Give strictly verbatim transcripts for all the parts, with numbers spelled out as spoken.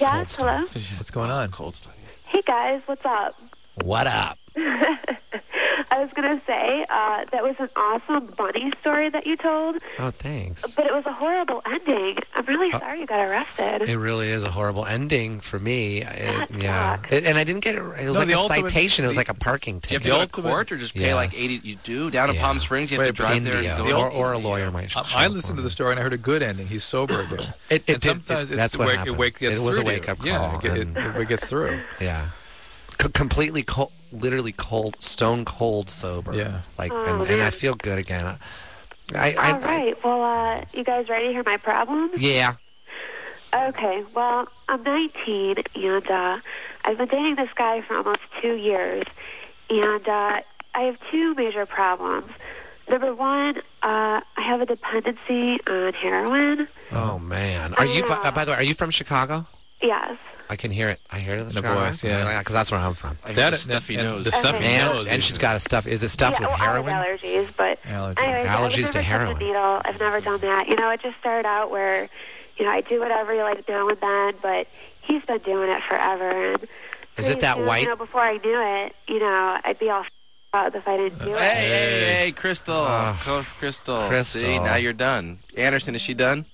Yes, hello? What's going on? Cold Stone. Hey, guys, what's up? What up? I was going to say, uh, that was an awesome bunny story that you told. Oh, thanks. But it was a horrible ending. I'm really Uh, sorry you got arrested. It really is a horrible ending for me. It, That yeah. sucks. It, and I didn't get it. It was No, like the a ultimate- citation. It was the- like a parking Do you have ticket. to go to ultimate- court or just pay like Yes. eighty? You do down in Yeah. Palm Springs. You have Wait, to drive there Indio, and go. or, or a lawyer might. I, show I up listened for to me. the story and I heard a good ending. He's sober again. It, it and did- sometimes it- it's that's the what wake, happened. it wake gets It was a through to you. wake-up Yeah, call, it, get- and- it, it gets through. Yeah. C- completely cold, literally cold, stone cold sober. Yeah. Like, Oh, and, and I man. feel good again. I, I, All right. Well, uh, you guys ready to hear my problem? I, yeah. Okay. Well, I'm nineteen, and uh, I've been dating this guy for almost two years, and uh, I have two major problems. Number one, uh, I have a dependency on heroin. Oh man. Are you? By, by the way, are you from Chicago? Yes. I can hear it. I hear it. in The Chicago. voice, yeah. Because that's where I'm from. I hear That the is- stuffy and nose. the stuffy Okay. And, nose. and she's got a stuff. Is it stuff yeah, with well, heroin? I have allergies, but Allergies. anyways, Allergies I've to never taken heroin. a needle. I've never done that. You know, it just started out where, you know, I do whatever like now and then, but he's been doing it forever. And Is pretty it that soon, white? You know, before I knew it, you know, I'd be all f- up if I didn't do Hey, it. hey, hey, Crystal. Oh, Coach Crystal. Crystal. See, now you're done. Anderson, is she done?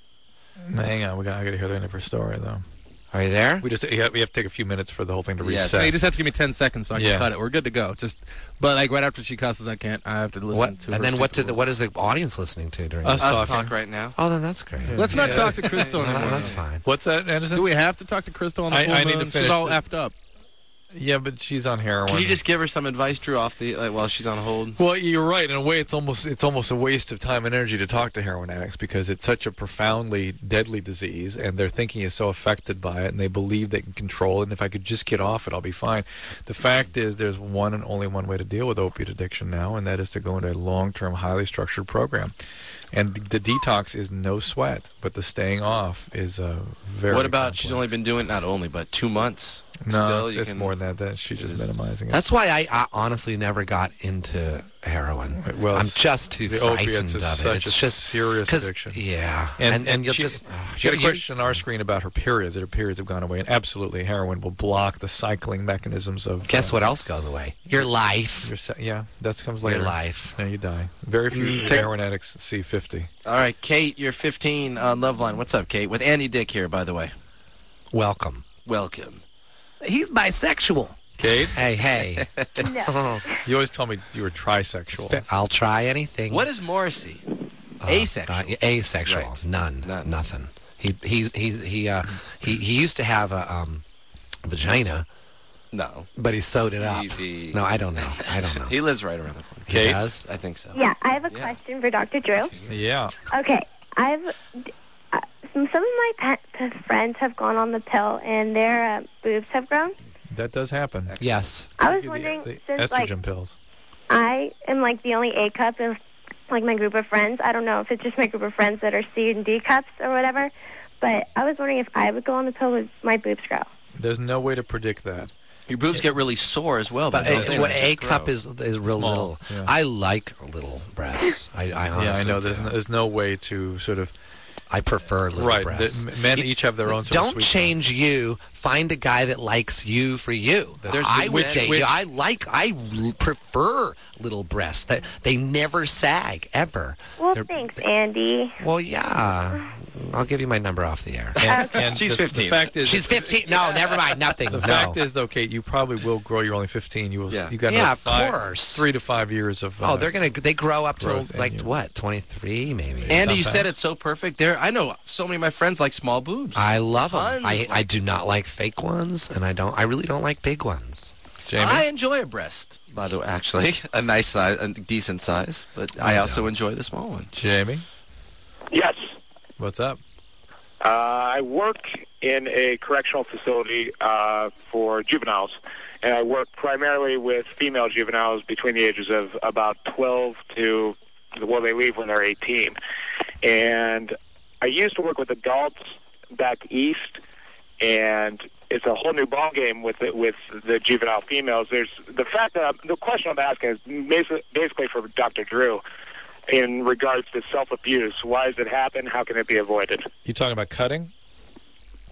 No, hang on, we got. I got to hear the end of her story though. Are you there? We just yeah, we have to take a few minutes for the whole thing to Yeah, reset. so you just have to give me ten seconds so I can Yeah. cut it. We're good to go. Just, but like right after she cusses, I can't. I have to listen What? to. And her then what? To stupid the, what is the audience listening to during? Us this? Us talking. talk right now. Oh, then that's great. Yeah. Let's not Yeah. talk to Crystal No, anymore. that's fine. What's that, Anderson? Do we have to talk to Crystal on the I- full I need to moon? finish She's all it. effed up. Yeah, but she's on heroin. Can you just give her some advice, Drew, off the like, while she's on hold? Well, you're right. In a way, it's almost it's almost a waste of time and energy to talk to heroin addicts because it's such a profoundly deadly disease, and their thinking is so affected by it, and they believe they can control it. And if I could just get off it, I'll be fine. The fact is, there's one and only one way to deal with opiate addiction now, and that is to go into a long-term, highly structured program. And the detox is no sweat, but the staying off is a very. What about complex. she's only been doing not only but two months? No, Still, it's, you it's can- more than that. That she's just Just- minimizing it. That's why I, I honestly never got into heroin. Well, I'm just too the frightened opiates of is it. such It's a just serious 'cause- addiction. Yeah, And, and and, you'll she, just. she had a you- question on our screen about her periods. That her periods have gone away, and absolutely, heroin will block the cycling mechanisms of. Guess uh, what else goes away? Your life. Your se- yeah, that comes later. Your life. Yeah, you die. Very few Mm, take- heroin addicts see fifty. All right, Kate, you're fifteen on Loveline. What's up, Kate? With Andy Dick here, by the way. Welcome. Welcome. He's bisexual. Kate, Hey, hey. No. you always told me you were trisexual. I'll try anything. What is Morrissey? Uh, Asexual. uh, asexual. Right. None. None. Nothing. He he's he's he uh he he used to have a um vagina, No. but he sewed it up. Easy. No, I don't know. I don't know. He lives right around the corner. He Kate? does. I think so. Yeah, I have a Yeah. question for Doctor Drew. Yeah. Okay, I've uh, some some of my pet, pet friends have gone on the pill and their uh, boobs have grown. That does happen. Yes. I was The- wondering, the since estrogen like pills. I am like the only A cup of like my group of friends. I don't know if it's just my group of friends that are C and D cups or whatever. But I was wondering if I would go on the pill, would my boobs grow? There's no way to predict that. Your boobs get really sore as well. But don't a, they? what They A just cup grow. is is real Small, little. yeah. I like little breasts. I, I honestly yeah, I know. There's do. no, there's no way to sort of I prefer little right. breasts. The, men You- each have their own sort of Don't sweet change you. Find a guy that likes you for you. There's I the- would which- date which- you. I like. I l- prefer little breasts. That they never sag ever. Well, They're- thanks, Andy. Well, yeah. I'll give you my number off the air. And, and She's the, fifteen. The fact is, She's fifteen. No, never mind. Nothing. The no. fact is, though, Kate, you probably will grow. You're only fifteen. You will. Yeah. You got Yeah, another of five, course. three to five years of. Oh, uh, they're gonna. They grow up till growth in like you. what? Twenty-three, maybe. Andy, you sometimes. said it's so perfect. There, I know so many of my friends like small boobs. I love them. Tons I, like- I do not like fake ones, and I don't. I really don't like big ones. Jamie. I enjoy a breast, by the way. Actually, a nice size, a decent size, but I also enjoy the small one. Jamie, Yes. what's up? Uh, I work in a correctional facility uh, for juveniles, and I work primarily with female juveniles between the ages of about twelve to, well, they leave when they're eighteen. And I used to work with adults back east, and it's a whole new ballgame with the, with the juvenile females. There's the fact that I'm, the question I'm asking is basically, basically for Doctor Drew in regards to self-abuse. Why does it happen? How can it be avoided? You talking about cutting?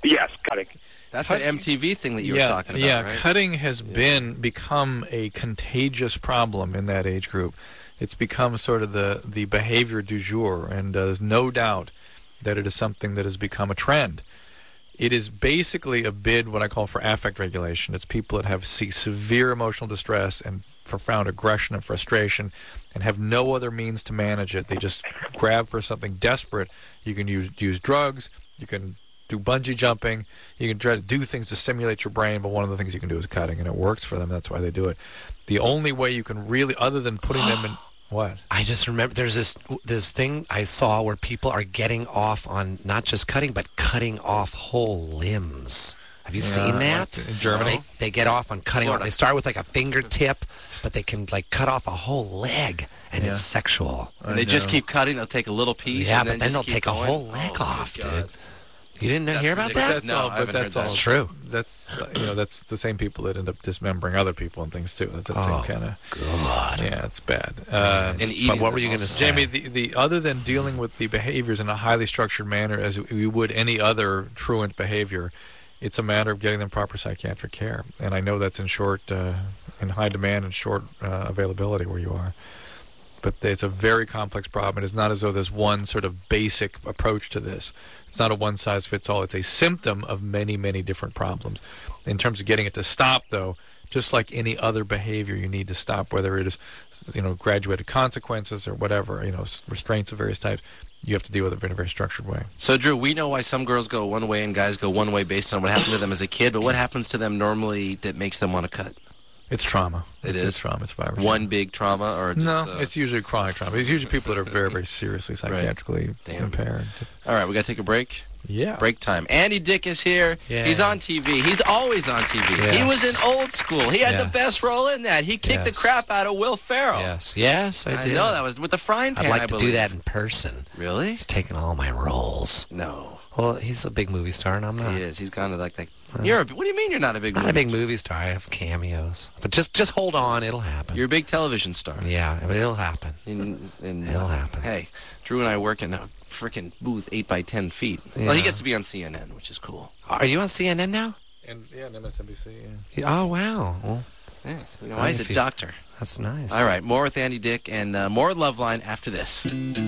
Yes, cutting. That's an M T V thing that you yeah, were talking about, yeah, right? cutting has Yeah. been become a contagious problem in that age group. It's become sort of the, the behavior du jour, and uh, there's no doubt that it is something that has become a trend. It is basically a bid, what I call, for affect regulation. It's people that have se- severe emotional distress and profound aggression and frustration and have no other means to manage it. They just grab for something desperate. You can use use drugs. You can do bungee jumping. You can try to do things to stimulate your brain, but one of the things you can do is cutting, and it works for them. That's why they do it. The only way you can really, other than putting them in... What? I just remember there's this this thing I saw where people are getting off on not just cutting, but cutting off whole limbs. Have you Yeah, seen that? what, in Germany? They, they get off on cutting off. They start with like a fingertip, but they can like cut off a whole leg, and Yeah. it's sexual. And they just keep cutting. They'll take a little piece. Yeah, and but then, then just they'll keep take a going. whole leg Oh, off, God. dude. You didn't That's hear about ridiculous. that? That's No, all, I but haven't that's heard all. that. It's true. That's you know that's the same people that end up dismembering other people and things too. That's that Oh, same kind of. God. Yeah, it's bad. Uh, And eating But what them were you going to also. say? Jamie, the, the other than dealing with the behaviors in a highly structured manner as we would any other truant behavior, it's a matter of getting them proper psychiatric care. And I know that's in short, uh, in high demand and short uh, availability where you are. But it's a very complex problem. It is not as though there's one sort of basic approach to this. It's not a one-size-fits-all. It's a symptom of many, many different problems. In terms of getting it to stop, though, just like any other behavior, you need to stop, whether it is, you know, graduated consequences or whatever, you know, restraints of various types. You have to deal with it in a very structured way. So, Drew, we know why some girls go one way and guys go one way based on what happened to them as a kid, but what happens to them normally that makes them want to cut? It's trauma. It it's, is? It's trauma. It's virus. One big trauma or just... No, uh, it's usually chronic trauma. It's usually people that are very, very seriously psychiatrically Damn. impaired. All right, we got to take a break. Yeah. Break time. Andy Dick is here. Yeah. He's on T V. He's always on T V. Yes. He was in Old School. He had the Yes. best role in that. He kicked the Yes. crap out of Will Ferrell. Yes, yes, I I did. know that was with the frying pan. I'd like I to believe. do that in person. Really? He's taking all my roles. No. Well, he's a big movie star, and I'm not. He is. He's kind of like that. You're a, what do you mean you're not a big Not movie a big star? movie star. I have cameos, but just just hold on, it'll happen. You're a big television star. Yeah, but it'll happen. In, in, It'll happen. Hey, Drew and I work in a freaking booth eight by ten feet. Well, he Yeah. gets to be on C N N, which is cool. Are you on C N N now? And yeah, and M S N B C. Yeah. Oh wow, well, Yeah. You know, why he's If a he's- doctor. that's nice. All right, more with Andy Dick and uh, more Loveline after this.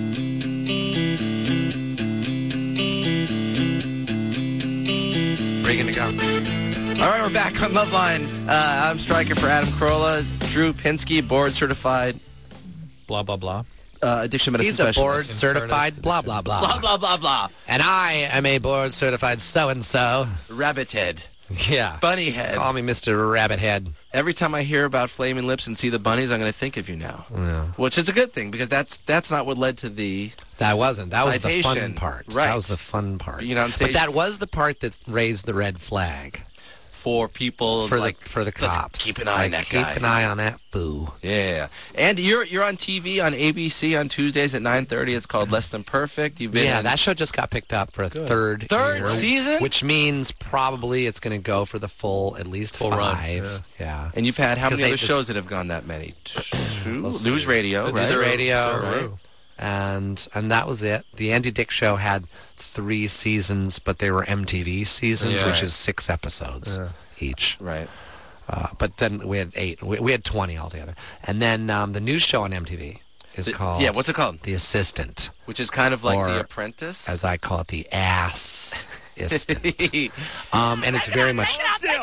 Where are you gonna go? All right, we're back on Loveline. Uh, I'm striker for Adam Carolla, Drew Pinsky, board certified Blah blah blah. uh, addiction medicine He's a board specialist. certified blah blah blah. Blah blah blah blah. And I am a board certified so and so. Rabbit head, Yeah. bunny head. Call me Mister Rabbit Head. Every time I hear about flaming lips and see the bunnies, I'm going to think of you now, Yeah. which is a good thing because that's that's not what led to the. That wasn't. That was the fun Citation. part. Right. That was the fun part. You know, on stage- but that was the part that raised the red flag For people for like the for the let's cops. keep an eye on Like, that guy. Keep an eye on that fool. Yeah, and you're you're on T V on A B C on Tuesdays at nine thirty. It's called Less Than Perfect. You've been Yeah, in, that show just got picked up for a third Third year, season? which means probably it's going to go for the full at least Full run, five. yeah. and you've had how 'Cause many they other just- shows that have gone that many? Two. News Radio, It's right? News Radio, Sir, right. and and that was it. The Andy Dick Show had three seasons, but they were M T V seasons, Yeah. which is six episodes Yeah. each. Right. Uh, but then we had eight. We, we had twenty altogether. And then um, the news show on M T V is The- called yeah, what's it called? The Assistant, Which is kind of like Or The Apprentice. as I call it, the Ass Assistant. um, and it's very much.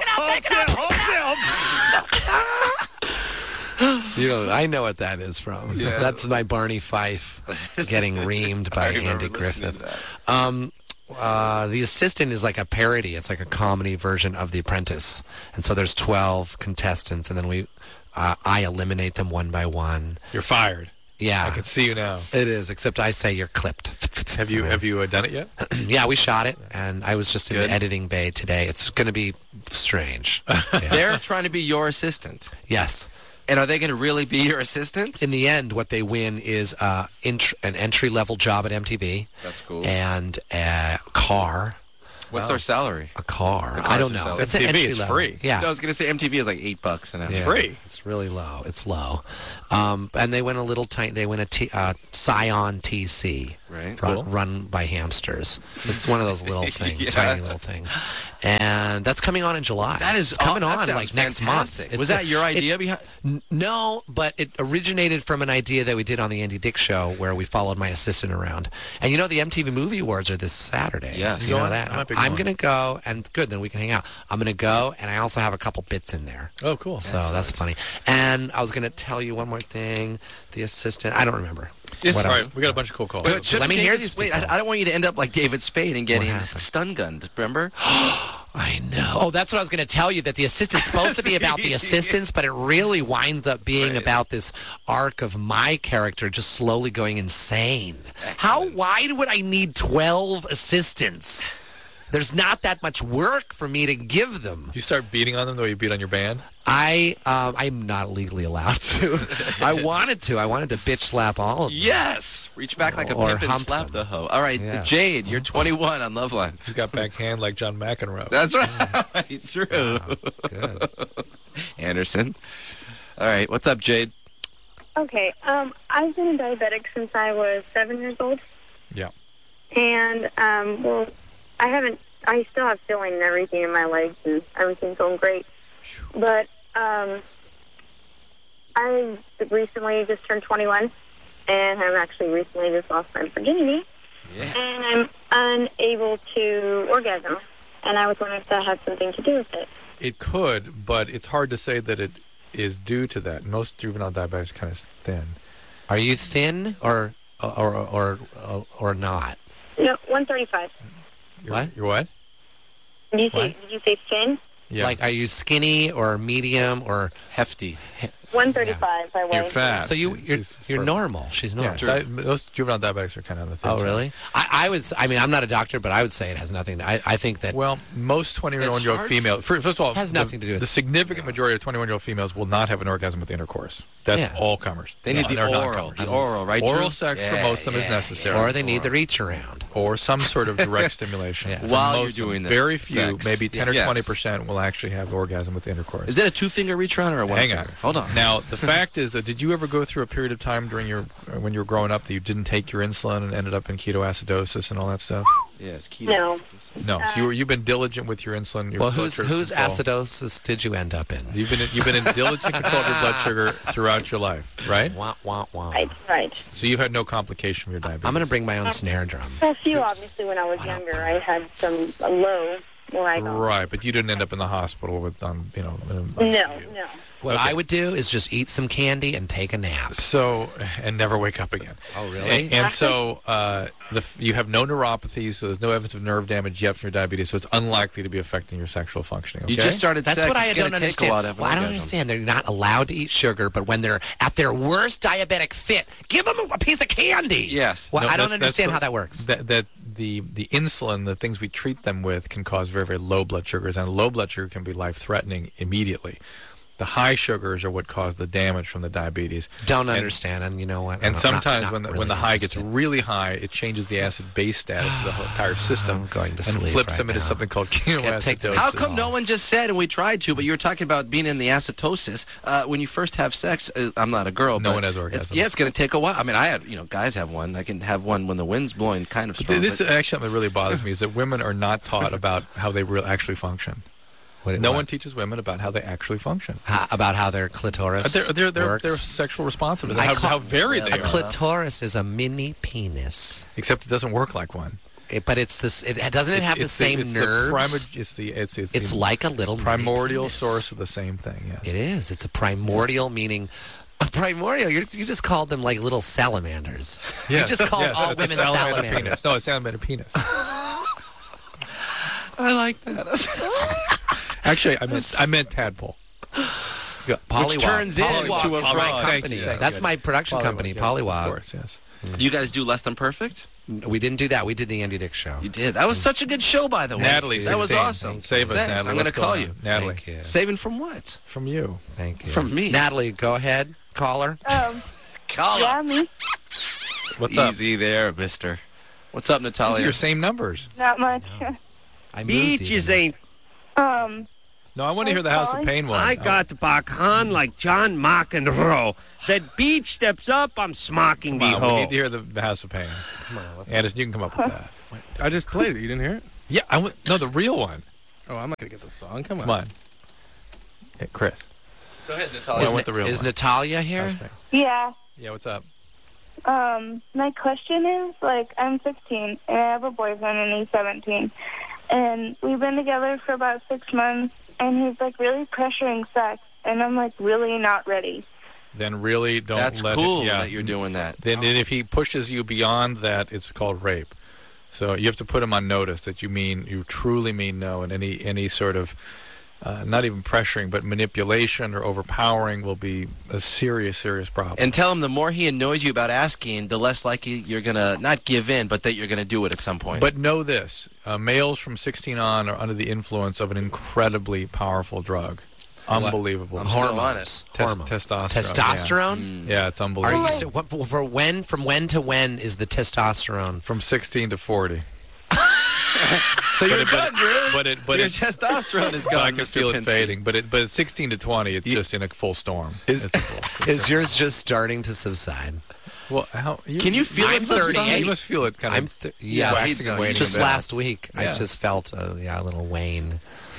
You know, I know what that is from. Yeah. That's my Barney Fife getting reamed by I remember Andy listening to Griffith. that. Um, uh, the Assistant is like a parody. It's like a comedy version of The Apprentice. And so there's twelve contestants, and then we, uh, I eliminate them one by one. You're fired. Yeah, I can see you now. it is. Except I say you're clipped. Have you have you uh, done it yet? Yeah, we shot it, and I was just in Good. the editing bay today. It's going to be strange. Yeah. They're trying to be your assistant. Yes. And are they going to really be your assistant? In the end, what they win is uh, int- an entry-level job at M T V. That's cool. And a car. What's their salary? A car. The I I don't cars know. are It's an M T V entry is level. free. Yeah. No, I was going to say M T V is like eight bucks an hour. Yeah. free. It's really low. It's low. Um, and they win a little tiny. They win a T, uh, Scion T C, Right. run, Cool. run by hamsters. This is one of those little things, Yeah. tiny little things, and that's coming on in July. That is it's coming aw- that on sounds like next fantastic. month. Was It's that a- your idea it- behind? N- No, but it originated from an idea that we did on the Andy Dick Show, where we followed my assistant around. And you know, the M T V Movie Awards are this Saturday. Yes. you know Going? that. I might be I'm going. going to go, and good. Then we can hang out. I'm going to go, and I also have a couple bits in there. Oh, cool. So that's funny. And I was going to tell you one more thing. The assistant, I don't remember. Yes, What all else? right, we got a bunch of cool calls. Good. Shouldn't let me hear David- these Wait, people. I, I don't want you to end up like David Spade and getting happened? stun gunned. Remember? I know. Oh, that's what I was going to tell you, that the assistant's supposed to be about the assistants, but it really winds up being Right. about this arc of my character just slowly going insane. How wide would I need twelve assistants? There's not that much work for me to give them. Do you start beating on them the way you beat on your band? I, um, I'm not legally allowed to. I wanted to. I wanted to bitch slap all of them. Yes. Reach back like a Or pimp and hump slap them. the hoe. All right, Yeah. Jade, you're twenty-one on Loveline. He's got backhand like John McEnroe. That's right. True. Wow, good. Anderson. All right, what's up, Jade? Okay, um, I've been a diabetic since I was seven years old, Yeah. and um, well, I haven't. I still have filling and everything in my legs, and everything's going great. But um, I recently just turned twenty-one, and I've actually recently just lost my virginity, Yeah. and I'm unable to orgasm. And I was wondering if that had something to do with it. It could, but it's hard to say that it is due to that. Most juvenile diabetics are kind of thin. Are you thin or or or or, or not? No, one thirty-five. You're, What? You're what? Did you say? What? Did you say thin? Yeah. Like, are you skinny or medium or? Hefty. one thirty-five. I weigh. You're fat. So you She's- you're, she's you're for- normal. She's Yeah, normal. di- most juvenile diabetics are kind of on the thin Oh, side. really? I, I would. s- I mean, I'm not a doctor, but I would say it has nothing. To, I I think that. Well, most twenty-one-year-old It's hard. females, first of all, Has the, nothing to do with- the significant majority of twenty-one-year-old females will not have an orgasm with intercourse. That's Yeah. all comers. They need the They're oral. non-comers. The oral, right? Oral Drew? sex for Yeah, most of them is yeah, necessary. or they need the reach around. or some sort of direct stimulation. Yeah. For While you're most of them, doing the very few, sex. maybe ten or Yes. twenty percent, will actually have orgasm with intercourse. Is that a two-finger reach around or a one Hang finger? on. Hold on. Now, the fact is that did you ever go through a period of time during your uh, when you were growing up that you didn't take your insulin and ended up in ketoacidosis and all that stuff? Yes, keto. No. No. So you were, you've been diligent with your insulin. Your Well, blood whose sugar whose control. acidosis did you end up in? You've been you've been in diligent control of your blood sugar throughout your life, right? Wah wah wah. Right, right. So you've had no complication from your diabetes. I'm going to bring my own snare drum. Well, a few, obviously, when I was younger. I had some a low where I got. Right, but you didn't end up in the hospital with um, you know. um, No, no. What Okay. I would do is just eat some candy and take a nap. So and never wake up again. Oh, And, and so uh, the, f- you have no neuropathy, so there's no evidence of nerve damage yet from your diabetes, so it's unlikely to be affecting your sexual functioning. Okay? You just started That's sex. what I it's don't gonna take understand. a while to have an well, I don't orgasm. understand. They're not allowed to eat sugar, but when they're at their worst diabetic fit, give them a piece of candy. Yes. Well, No, I don't that's- understand that's how the- that works. That, that the the insulin, the things we treat them with, can cause very very low blood sugars, and low blood sugar can be life threatening immediately. The high sugars are what cause the damage from the diabetes. Don't And- understand, and you know what? And I'm not- sometimes not when the, really when the high gets interested. really high, it changes the acid base status of the whole entire system I'm going to and sleep flips right them into now. something called take the- ketoacidosis. How come no one just said, and we tried to, but you were talking about being in the acetosis, uh, when you first have sex, uh, I'm not a girl, No but one has it's, orgasm. yeah, it's going to take a while. I mean, I have, you know, guys have one. I can have one when the wind's blowing kind of strong. This but- actually something that really bothers me is that women are not taught about how they re- actually function. What- No what? one teaches women about how they actually function. How- about how their clitoris Uh, They're, they're, they're, works. they're sexual responsiveness, I how, call- how varied they a are. clitoris is a mini penis. Except it doesn't work like one. Okay, but it's this. It doesn't it It's- have the it's same it's nerves. The primi- it's the it's it's, it's the like a little mini primordial penis. source of the same thing. Yes. It is. It's a primordial, meaning a primordial. You're, you just called them like little salamanders. Yes. You just called yes, all it's a women salamander salamanders. penis. No, it's salamander penis. I like that. Actually, I meant I meant tadpole. Polywog. turns Polywog into a is my frog. company. Thank you, thank That's you. my production company, yes, Polywog. Of course, yes. you guys do Less Than Perfect? We didn't do that. We did the Andy Dick show. You did. That was such a good show, by the way. Natalie, that was sixteen. awesome. Save us, Thanks. Natalie. I'm going to What's call going you. on? Natalie. Thank you. Saving from what? From you. Thank you. From me. Natalie, go ahead. Caller. Um, Call yeah, me. What's up? Easy there, mister. What's up, These are Natalia? your same numbers. Not much. I moved even. ain't. um, No, I want to hear the House of Pain one. I got back on like John McEnroe. That beach steps up, I'm smocking the Come on, we hole. need to hear the, the House of Pain. Come on, let's Anderson, you can come up with that. I just played it. You didn't hear it? Yeah, I w- no, the real one. Oh, I'm not gonna get the song. Come on. Come on. Hey, Chris. Go ahead, I Natalia. want the real Is one. Natalia here? House of Pain. Yeah. Yeah, what's up? Um, my question is, like, I'm sixteen, and I have a boyfriend, and he's seventeen. And we've been together for about six months, and he's, like, really pressuring sex, and I'm, like, really not ready. Then really don't That's let cool it, yeah. that you're doing that. Then then if he pushes you beyond that, it's called rape. So you have to put him on notice that you mean, you truly mean no, and any any sort of, uh, not even pressuring, but manipulation or overpowering will be a serious, serious problem. And tell him the more he annoys you about asking, the less likely you're going to not give in, but that you're going to do it at some point. But know this, uh, males from sixteen on are under the influence of an incredibly powerful drug. Unbelievable. Uh, still on hormones. Tes- Hormones. testosterone. Testosterone? Yeah, yeah it's Are unbelievable. you, so what, for when? From when to when is the testosterone? From sixteen to forty. so you're but it, done, Drew. But it, but Your it, testosterone is I gone, can Mister feel it Pinsky. fading. But it, but at sixteen to twenty, it's just in a full storm. Is, It's full, is yours just starting to subside? well, how, you, Can you feel I'm it subside? thirty-eight. You must feel it kind I'm of. th- yes. waxing and waning Just a bit. last week, I Yeah. just felt a, yeah, a little wane.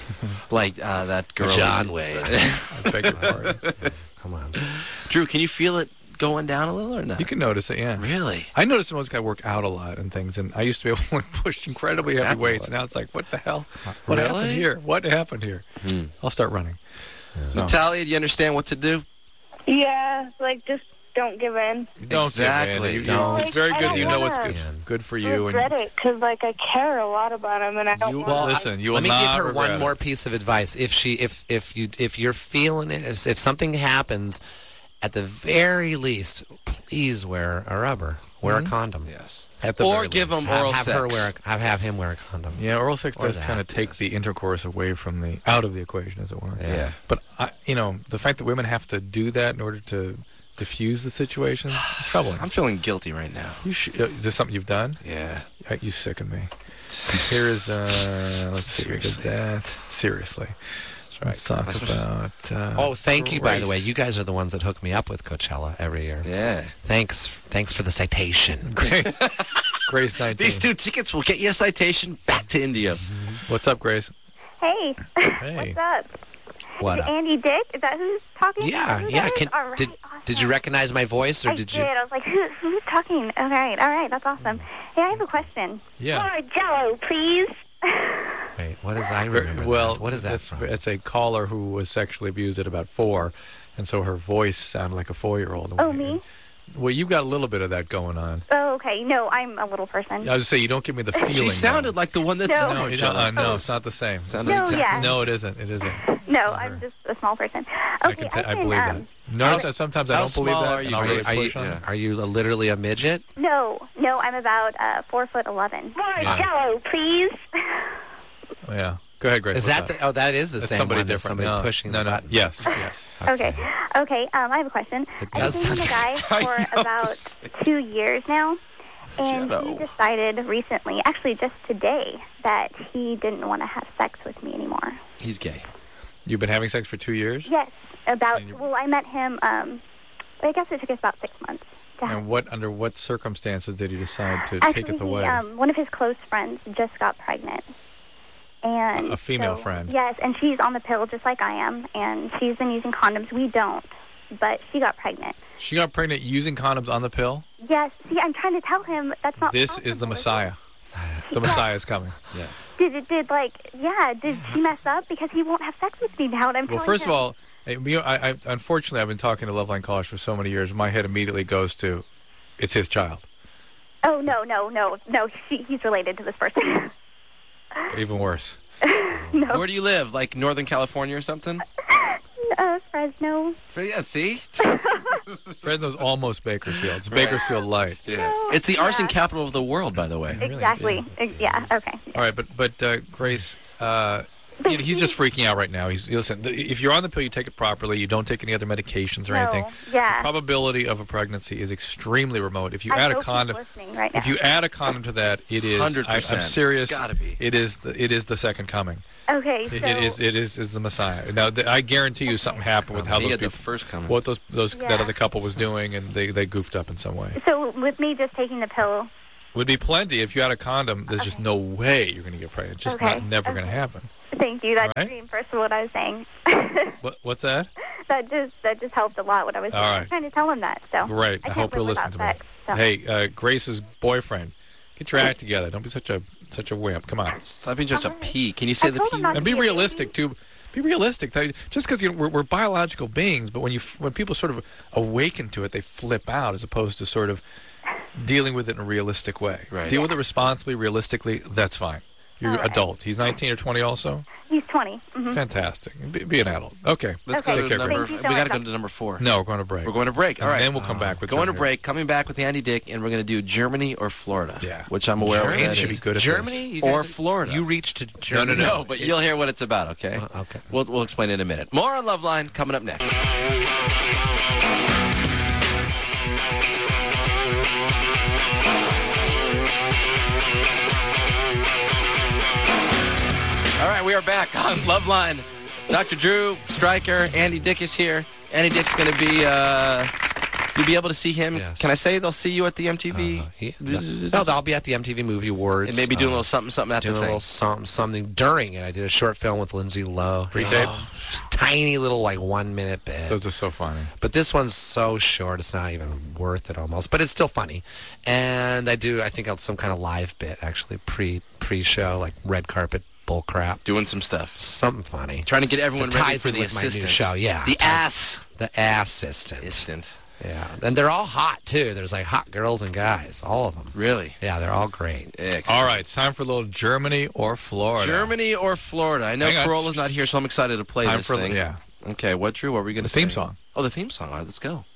Like uh, that girl. John Wayne. I beg your pardon. Come on. Drew, can you feel it going down a little or not? You can notice it, yeah. Really? I notice most guys work out a lot and things, and I used to be able to push incredibly heavy That weights. one. Now it's like, what the hell? What happened Really? here? What happened here? Hmm. I'll start running. So, Natalia, do you understand what to do? Yeah, like, just don't give in. don't Exactly. give in. You- you- Don't. It's very I good. don't You know what's wanna- good, good for I you. regret it, because, like, I care a lot about him, and I don't You- want Well, to. listen, you will Let me not give her regret one it. more piece of advice. If she, if if you, if you're feeling it, if if something happens, at the very least, please wear a rubber. Wear a condom. Yes. At the Or very give least. him Have, oral have sex. her wear. A, have have him wear a condom. Yeah, oral sex Or does that, kind of take yes. the intercourse away from the out of the equation, as it were. Yeah. But I, you know, the fact that women have to do that in order to diffuse the situation, troubling. I'm feeling guilty right now. You sh- uh, is this something you've done? Yeah. Uh, You sicken me. Here is uh, let's see, we did Seriously. that. Seriously. Let's talk about. Uh, Oh, thank you, by the way. Grace. You guys are the ones that hook me up with Coachella every year. Yeah. Thanks, thanks for the citation. Grace. Grace nineteen. These two tickets will get you a citation back to India. What's up, Grace? Hey, Hey. what's up? What? Is it Andy Dick? Is that who's talking? Yeah, Who yeah. that is? Can, All right, did awesome. did you recognize my voice, or I did did. you? I was like, Who, who's talking? All right, all right, that's awesome. Hey, I have a question. Yeah. More Jello, please. Wait, what is I remember? Well, that. What is that that's, from? It's a caller who was sexually abused at about four, and so her voice sounded like a four-year-old. Oh, me? Well, you've got a little bit of that going on. Oh, okay. No, I'm a little person. I was say you don't give me the feeling. She sounded though. like the one that's No. No, you don't- uh, no, it's not the same. It's Sounded No, exactly- yeah. No, it isn't. It isn't. No, I'm just a small person. I Okay, can. T- I can, believe um, that. No, so- sometimes I how don't believe small that, are and you, I'll Are really you, are, you, push on it. are you literally a midget? No, no, I'm about uh, four foot eleven. More Yeah. Jello, please. Yeah. Go ahead, Grace. Is what's that up? the? Oh, that is the That's same somebody one. That's different. Somebody no, pushing no, the no. button. Yes, yes. Okay. Okay. Um, I have a question. It I've does been dating a guy sound- for I know about this. two years now, and Jello. he decided recently, actually just today, that he didn't want to have sex with me anymore. He's gay. You've been having sex for two years. Yes. About. And you- Well, I met him. Um, I guess it took us about six months to have. And what under what circumstances did he decide to Actually, take it he, away? um, one of his close friends just got pregnant. And A female so- friend. Yes, and she's on the pill just like I am, and she's been using condoms. We don't, but she got pregnant. She got pregnant using condoms on the pill. Yes, see, I'm trying to tell him that's not This possible, is the it? Messiah. The Messiah is coming. Yeah. Did it, did, like, yeah, did she mess up? Because he won't have sex with me now, and I'm Well, telling first of him. all, I, you know, I, I, unfortunately, I've been talking to Loveline College for so many years. My head immediately goes to, it's his child. Oh, no, no, no, no, she, he's related to this person. Even worse. No, Where do you live? Like Northern California or something? uh, Fresno. Yeah, see? Fresno's almost Bakersfield. It's Bakersfield light. Yeah. It's the arson capital of the world, by the way. Exactly. Ex- Yeah, okay. All right, but but uh, Grace, uh, You know, he's just freaking out right now. He's listen. th- If you're on the pill, you take it properly. You don't take any other medications or No, anything. yeah. The probability of a pregnancy is extremely remote. If you I add a hope he's condom, listening right now. if you add a condom to that, it is. one hundred percent. I, I'm serious. It's gotta be. It is. The, it is the second coming. Okay, so It, it is. It is. Is the Messiah. Now, th- I guarantee you, something happened with how he those had the people, first coming. what those those Yeah. that other couple was doing, and they they goofed up in some way. so with me just taking the pill, Would be plenty if you had a condom. There's just no way you're going to get pregnant. It's just Okay. not never Okay. going to happen. thank you. That Right. reinforced what I was saying. What, what's that? that just that just helped a lot. What I was All saying. I right. was trying to tell him that. So Great. I, can't hope you'll live listen to me. without sex, so. Hey, uh, Grace's boyfriend, get your act together. Don't be such a such a wimp. Come on. Stop being just a Alright. P. Can you say I the told P? him not And to be be a realistic too. Be realistic. Just because you know, we're, we're biological beings, but when you when people sort of awaken to it, they flip out as opposed to sort of dealing with it in a realistic way. Right. Deal with it responsibly, realistically. That's fine. You're All right. adult. He's nineteen or twenty also. He's twenty. Mm-hmm. Fantastic. Be, be an adult. Okay. Let's Okay. go Take to care, number. Thank you so we got to much. go to number four. No, we're going to break. We're going to break. All And right. then we'll come back with Going to Germany. break. Coming back with Andy Dick, and we're going to do Germany or Florida. Yeah. Which I'm aware Germany of. that should is. be good at Germany? this. You Or guys- Florida. You reached to Germany. no, No, but you'll hear what it's about, okay? Uh, okay. We'll, we'll explain in a minute. More on Loveline coming up next. All right, we are back on Loveline. Doctor Drew, Stryker, Andy Dick is here. Andy Dick's going to be, uh, you'll be able to see him. Yes. Can I say they'll see you at the M T V? Uh, he, no, I'll be at the M T V Movie Awards. And maybe doing a uh, little something, something at the doing a thing. little something, something during it. I did a short film with Lindsay Lowe. Pre-tape? Oh, just tiny little like one minute bit. Those are so funny. But this one's so short, it's not even worth it almost. But it's still funny. And I do, I think, some kind of live bit actually pre pre show, like red carpet bull crap. Doing some stuff. Something funny. Trying to get everyone That ready ties for in the with my new assistant. show, yeah. The Ties- ass. The assistant. Assistant. Yeah, and they're all hot too. There's like hot girls and guys, all of them. Really? Yeah, they're all great. Excellent. All right, it's time for a little Germany or Florida. Germany or Florida? I know Hang on. Corolla's not here, so I'm excited to play Time this for thing. yeah. Okay, what, Drew? What were we going The to say? theme song. Oh, the theme song. All right, let's go.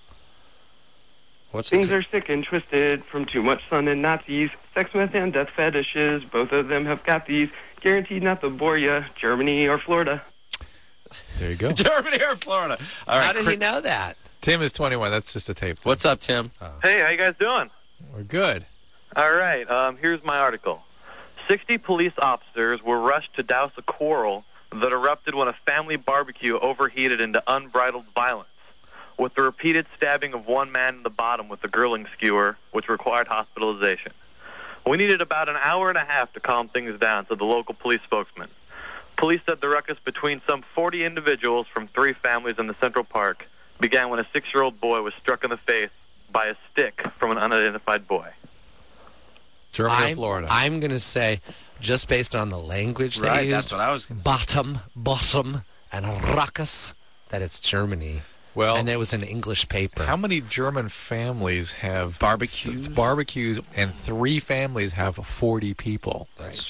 What's Things the are sick and twisted from too much sun and Nazis. Sex, myth, and death fetishes. Both of them have got these. Guaranteed not to bore ya. Germany or Florida. There you go. Germany or Florida? All right. How did Chris- he know that? Tim is twenty-one. That's just a tape. What's up, Tim? Hey, how you guys doing? We're good. All right, um, here's my article. sixty police officers were rushed to douse a quarrel that erupted when a family barbecue overheated into unbridled violence, with the repeated stabbing of one man in the bottom with a grilling skewer, which required hospitalization. We needed about an hour and a half to calm things down, said the local police spokesman. Police said the ruckus between some forty individuals from three families in the Central Park began when a six-year-old boy was struck in the face by a stick from an unidentified boy. Germany I'm, or Florida? I'm going to say, just based on the language they Right, used, that's what I was. bottom, bottom, and ruckus, that it's Germany. Well, and it was an English paper. how many German families have Barbecues? th- barbecues, and three families have forty people? That's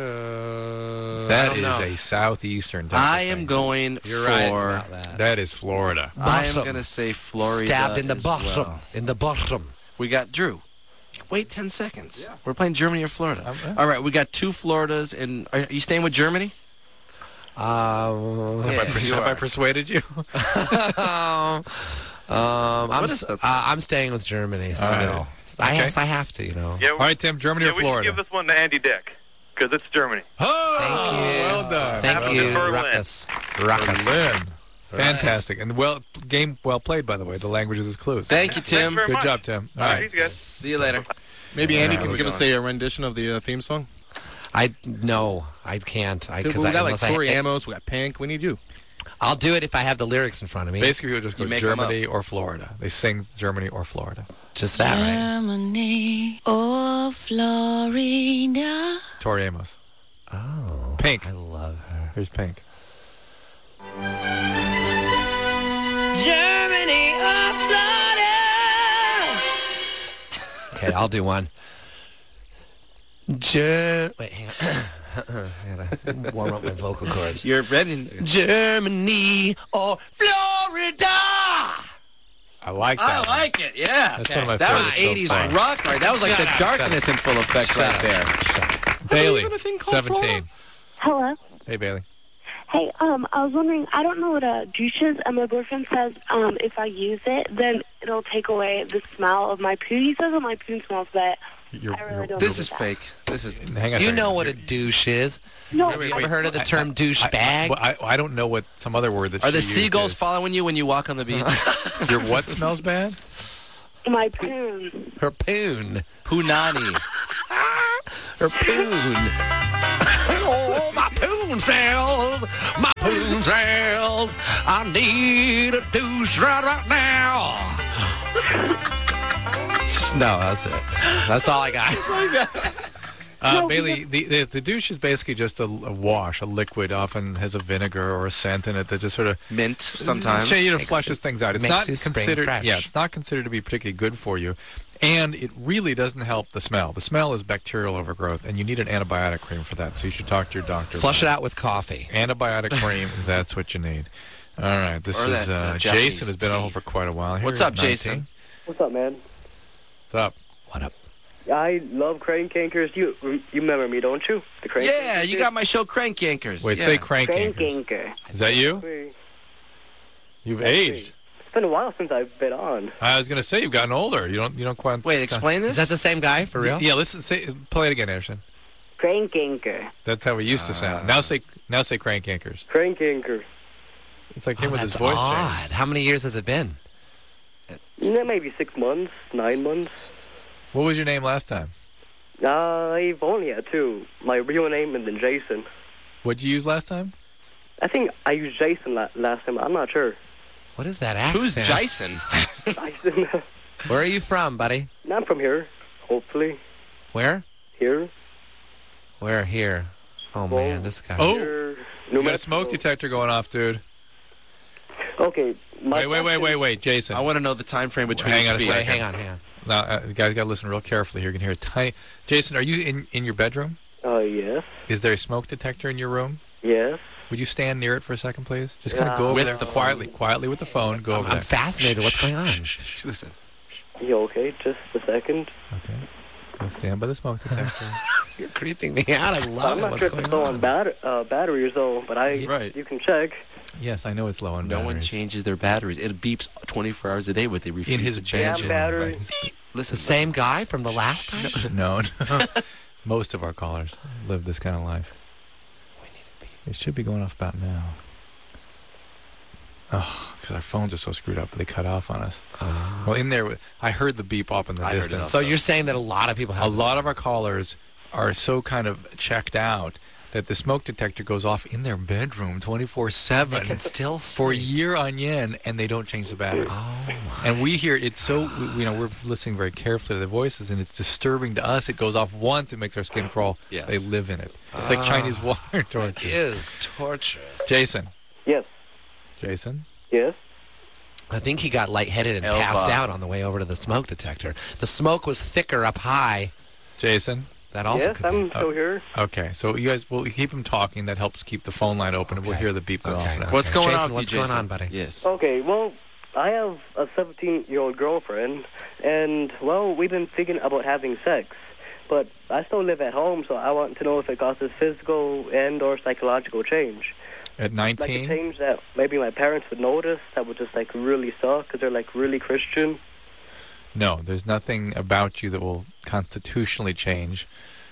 true. That I don't is know. a southeastern. type I of am thing. going You're for. right about that. That is Florida. I am Bottom. going to say Florida. Stabbed in the as bottom. well. In the bottom. We got Drew. Wait ten seconds. We're playing Germany or Florida. Um, yeah. All right, we got two Floridas. And are you staying with Germany? Um, Yes, Have you I are. persuaded you? um, I'm, What s- is that? uh, I'm staying with Germany All still. right. I, Okay. guess I have to, you know. Yeah, All right, Tim. Germany yeah, or we Florida? should give this one to Andy Dick, because it's Germany. Oh, Thank you. well done. Thank Happy you, Berlin. Ruckus. Ruckus. Berlin. Fantastic. And well, game well played, by the way. The languages is clues. Thank you, Tim. very Good much. job, Tim. All All right. right, guys. See you later. Maybe Andy Yeah, can we're give us a rendition of the uh, theme song. I no, I can't. I Dude, because we I got like unless I- Tori I, Amos, we got Pink. We need you. I'll do it if I have the lyrics in front of me. Basically, we'll just go You make 'em Germany or Florida. They sing Germany or Florida. Just that, right? Germany or Florida. Tori Amos. Oh, Pink. I love her. Here's Pink. Germany or Florida. Okay, I'll do one. Ger- Wait, hang on. I gotta warm up my vocal cords. You're ready. Germany or Florida. I like that. I like it. Yeah. That's one of my That was favorites so eighties far. rock, right? That was like Shut the up, darkness in full effect Shut right up. there. Shut up. Bailey, even a thing called seventeen. Hello. Hey, Bailey. Hey, um, I was wondering, I don't know what a douche is, and my boyfriend says um, if I use it, then it'll take away the smell of my poo. He says that my poo smells bad. You're, I really don't This know is that. fake. This is. Hang on a You second. know what a douche is. No, Have you ever heard of the term douche I, bag? I, I, I don't know what some other word that Are she the used seagulls is. following you when you walk on the beach? Your what smells bad? My poon. Her poon. Punani. Her poon. Oh, my poon smells. My poon smells. I need a douche right, right now. No, that's it. That's all I got. Uh, Bailey, the, the the douche is basically just a, a wash, a liquid. Often has a vinegar or a scent in it that just sort of mint sometimes. you know, Makes flushes it- things out. It's makes not you spring considered. fresh. Yeah, it's not considered to be particularly good for you, and it really doesn't help the smell. The smell is bacterial overgrowth, and you need an antibiotic cream for that. So you should talk to your doctor. Flush it out with coffee. Antibiotic cream. That's what you need. All right. This Or is that, uh, uh, Japanese Jason has been on tea. hold for quite a while. Here What's at up, Jason? nineteen. What's up, man? What's up? What up? I love Crane Cankers. You you remember me, don't you? The Crane Yeah, Cankers? you got my show Crank Yankers. Wait, yeah. say crank Crane yankers. Canker. Is that you? Wait, You've That's aged. It's been a while since I've been on. I was going to say you've gotten older. You don't. You don't quite. Wait, explain this? Is that the same guy for real? Yeah. Listen. Say. Play it again, Anderson. Crane Canker. That's how we used to sound. Now say. Now say crank yankers. Crane Canker. It's like him Oh, with his that's voice odd. changed. How many years has it been? Yeah, maybe six months, nine months. What was your name last time? Uh, I've only had two. My real name and then Jason. What'd you use last time? I think I used Jason la- last time. I'm not sure. What is that accent? Who's Jason? Jason. Where are you from, buddy? I'm from here, hopefully. Where? Here. Where here? Oh, Well, man, this guy. Oh, Here. you got a smoke detector going off, dude. Okay. My Wait, wait, wait, wait, wait, Jason. I want to know the time frame between Hang each on a beat. second. Hang on, hang on. Now, uh, you guys got to listen real carefully here. You can hear a tiny. Jason, are you in, in your bedroom? Uh, yes. Is there a smoke detector in your room? Yes. Would you stand near it for a second, please? Just kind of go over With there the quietly, quietly with the phone. Go over I'm there. fascinated. What's going on? Listen. You okay? Just a second. Okay. Go stand by the smoke detector. You're creeping me out. I love I'm it. not What's sure if going it's low on on? bat- uh, batteries, though, but I Right. you can check. Yes, I know it's low on No one batteries. changes their batteries. It beeps twenty-four hours a day, but they refuse In his to change Damn it. battery. Right. Listen, The same guy from the last time? No, no. Most of our callers live this kind of life. It should be going off about now. Oh, because our phones are so screwed up, they cut off on us. Well, in there, I heard the beep off in the I heard it distance. So you're saying that a lot of people have A lot of our callers are so kind of checked out that the smoke detector goes off in their bedroom twenty-four seven They can still for sleep. year on yen, and they don't change the battery. Oh, my. And we hear it so, we- you know, we're listening very carefully to their voices, and it's disturbing to us. It goes off once, it makes our skin crawl. Yes. They live in it. It's like Ah. Chinese water It torture. is torture. Jason. Yes. Jason? Yes. I think he got lightheaded and Elva. passed out on the way over to the smoke detector. The smoke was thicker up high. Jason? That also yes, could I'm be. still here. Okay, so you guys will keep him talking. That helps keep the phone line open, and we'll Okay. hear the beep go Okay. off now. What's going Jason, on with what's you, going Jason? on, buddy? Yes. Okay, well, I have a seventeen-year-old girlfriend, and, well, we've been thinking about having sex. But I still live at home, so I want to know if it causes physical and or psychological change. At Like a nineteen? change that maybe my parents would notice that would just, like, really suck because they're, like, really Christian. No, there's nothing about you that will constitutionally change.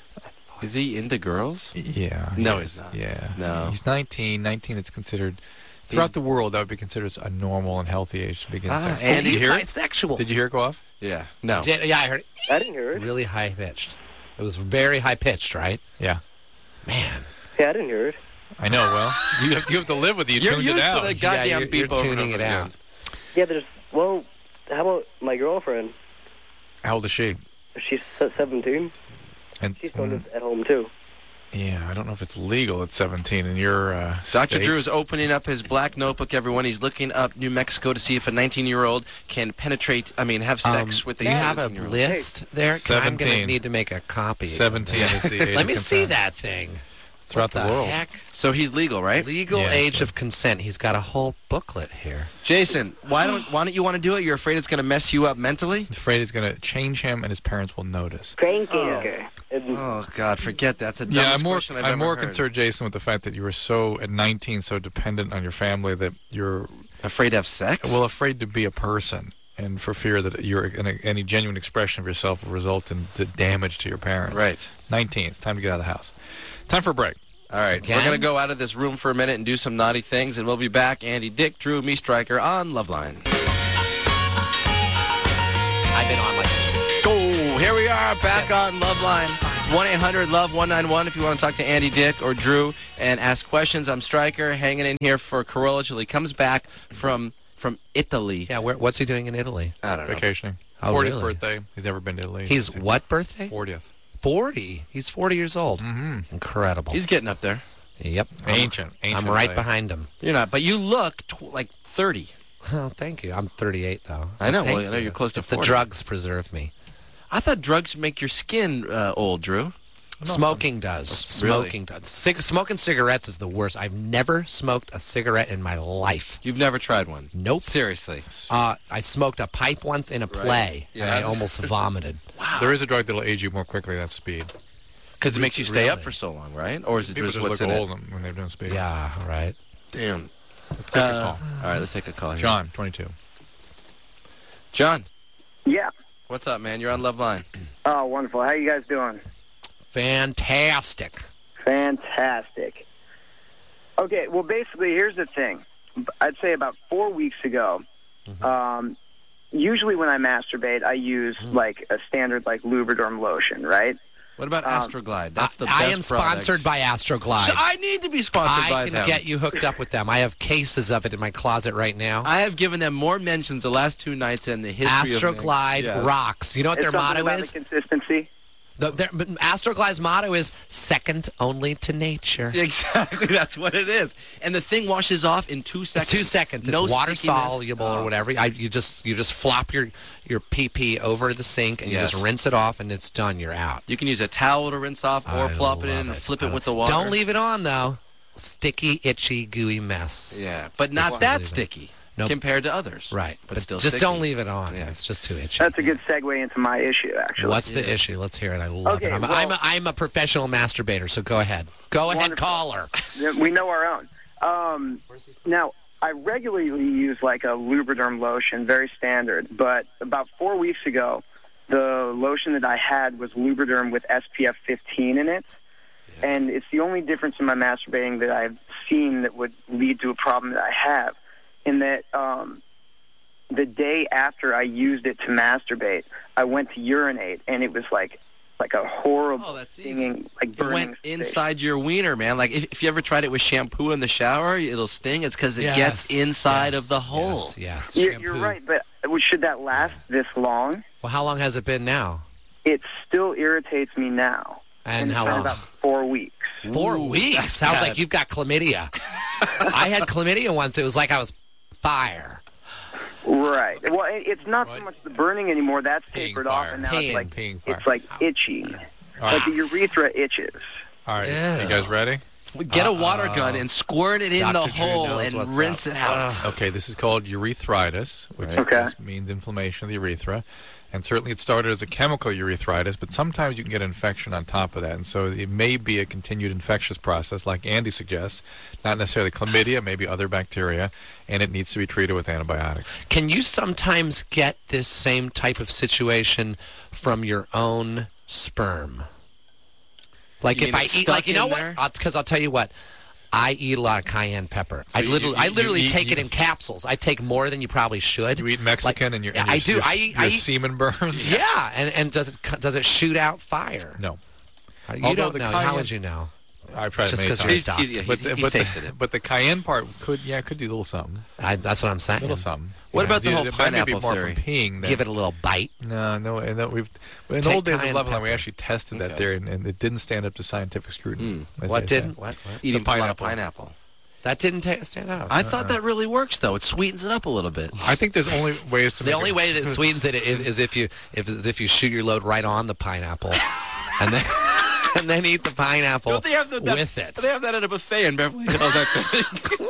Is he into girls? Yeah. No, he he's is. not. Yeah. No. He's nineteen. nineteen, it's considered, throughout the world, that would be considered a normal and healthy age to begin Ah, sex. and Did you he's hear it? bisexual. Did you hear it go off? Yeah. No. Did- yeah, I heard it. I didn't hear it. Really high pitched. It was very high pitched, right? Yeah. Man. Yeah, I didn't hear it. I know, well, you have, you have to live with it. You You're tuned used it to out. the goddamn yeah, you're, beep you're over and tuning over it again. out. Yeah, there's, well, how about my girlfriend? How old is she? She's se- seventeen. And She still mm, lives at home, too. yeah, I don't know if it's legal at seventeen in your uh, Doctor state. Drew is opening up his black notebook, everyone. He's looking up New Mexico to see if a nineteen-year-old can penetrate, I mean, have sex Um, with do a you have a seventeen-year-old. list there? 'Cause I'm going to seventeen. need to make a copy. of seventeen that. is the age Let of me see consent. that thing. Throughout What the world. Heck? So he's legal, right? Legal Yeah, age that's of consent. He's got a whole booklet here. Jason, why don't why don't you want to do it? You're afraid it's going to mess you up mentally? He's afraid it's going to change him and his parents will notice. Crane Canker. And Oh God, forget that. That's the Yeah, dumbest I'm more, question I've I'm ever more heard. concerned, Jason, with the fact that you were so, at nineteen, so dependent on your family that you're afraid to have sex. Well, afraid to be a person, and for fear that your any, any genuine expression of yourself will result in the damage to your parents. Right. nineteen. It's time to get out of the house. Time for a break. All right, Again? we're going to go out of this room for a minute and do some naughty things, and we'll be back. Andy Dick, Drew, me, Stryker, on Loveline. I've been on like Go! Here we are, back on Loveline. It's one eight hundred love one nine one if you want to talk to Andy Dick or Drew and ask questions. I'm Stryker, hanging in here for Corolla till he comes back from from Italy. Yeah, where, what's he doing in Italy? I don't know. Vacationing. Oh, fortieth really? birthday. He's never been to Italy. He's what birthday? fortieth. forty. He's forty years old. Mm-hmm. Incredible. He's getting up there. Yep. Ancient. I'm, ancient I'm right life. behind him. You're not, but you look tw- like thirty. Oh, thank you. I'm thirty-eight, though. I know. Thank Well, I know you. you're close to If the forty. drugs preserve me. I thought drugs make your skin uh, old, Drew. Smoking does. Really? Smoking does. Cig- smoking cigarettes is the worst. I've never smoked a cigarette in my life. You've never tried one? Nope. Seriously? Uh, I smoked a pipe once in a play, Right. and Yeah. I almost vomited. Wow. There is a drug that'll age you more quickly. That's speed. Because it makes you stay up Really? for so long, right? Or is it People just just what's look in old it? when they're doing speed. Yeah, right. Damn. Let's take a Uh, call. All right, let's take a call here. John, twenty-two. John, Yeah. what's up, man? You're on Loveline. Oh, wonderful. How you guys doing? Fantastic. Fantastic. Okay, well, basically, here's the thing. I'd say about four weeks ago, Mm-hmm. um, usually when I masturbate, I use, Mm. like, a standard, like, Lubriderm lotion, right? What about Um, Astroglide? That's the I, best I am sponsored product. by Astroglide. So I need to be sponsored I by can them. get you hooked up with them. I have cases of it in my closet right now. I have given them more mentions the last two nights in the history of Astroglide Yes. rocks. You know what It's their something motto about is? the consistency. The, their, but Astroglide's motto is second only to nature. Exactly, that's what it is. And the thing washes off in two It's seconds. two seconds. It's No water stickiness. soluble Oh. or whatever. I, you just you just flop your your pee pee over the sink and you Yes. just rinse it off and it's done. You're out. You can use a towel to rinse off, or I plop it in love and it. flip I it love- with the water. Don't leave it on though. Sticky, itchy, gooey mess. Yeah, but not Don't that leave it. sticky Nope. compared to others. Right, but, but, still just sticky. don't leave it on. Yeah. It's just too itchy. That's a good segue into my issue, actually. What's the Yes. issue? Let's hear it. I love Okay, it. I'm, well- I'm, a, I'm a professional masturbator, so go ahead. Go ahead, Wonderful. call her. We know our own. Um, now, I regularly use like a Lubriderm lotion, very standard. But about four weeks ago, the lotion that I had was Lubriderm with S P F fifteen in it. And it's the only difference in my masturbating that I've seen that would lead to a problem that I have. In that um, the day after I used it to masturbate, I went to urinate, and it was like like a horrible Oh, that's easy. stinging, like It burning went inside your wiener, man. Like if, if you ever tried it with shampoo in the shower, it'll sting. It's because it Yes, gets inside yes, of the hole. Yes, yes. You're, shampoo. you're right, but should that last this long? Well, how long has it been now? It still irritates me now. And it's how been long? About four weeks. Four Ooh, weeks. that's Sounds bad. like you've got chlamydia. I had chlamydia once. It was like I was fire. Right. Well, it, it's not so much the burning anymore. That's Peeing tapered fire. off, and now Peeing. it's like Peeing fire. it's like itchy. All Like right. the urethra itches. All right. Yeah. You guys ready? Get a water gun and squirt it in Doctor the Drew hole knows and what's rinse up. it out. Okay, this is called urethritis, which Okay. just means inflammation of the urethra. And certainly it started as a chemical urethritis, but sometimes you can get an infection on top of that. And so it may be a continued infectious process, like Andy suggests, not necessarily chlamydia, maybe other bacteria, and it needs to be treated with antibiotics. Can you sometimes get this same type of situation from your own sperm? Like You if mean I it's eat, stuck like you know in what? there? Because I'll tell you what, I eat a lot of cayenne pepper. So I you- literally, you- I you literally eat- take it you- in capsules. I take more than you probably should. You eat Mexican Like- and your, Yeah, and I your, do. your, I eat. your I eat. semen burns? Yeah, and and does it does it shoot out fire? No. You Although don't the know. cayenne- How would you know? I've tried Just it many 'cause you're a times. doctor. He's, he's, But he's, the, he's but, tasted the, it. but the cayenne part could, yeah, it could do a little something. I, that's what I'm saying. A little something. What Yeah. about the It- whole it might be pineapple more theory? From peeing than, Give it a little bite. No, no, and that we've in the Take old days of cayenne Leveline, we pepper. actually tested that Okay. theory, and, and it didn't stand up to scientific scrutiny. Mm. as What they say. didn't? What? what? Eating the a lot of pineapple. pineapple. That didn't ta- stand out. I thought that really works, though. It sweetens it up a little bit. I think there's only ways to. The make only it, way that it sweetens it is, is if you if is if you shoot your load right on the pineapple, and then and then eat the pineapple Don't they have the, that, with it. They have that at a buffet in Beverly Hills, I think.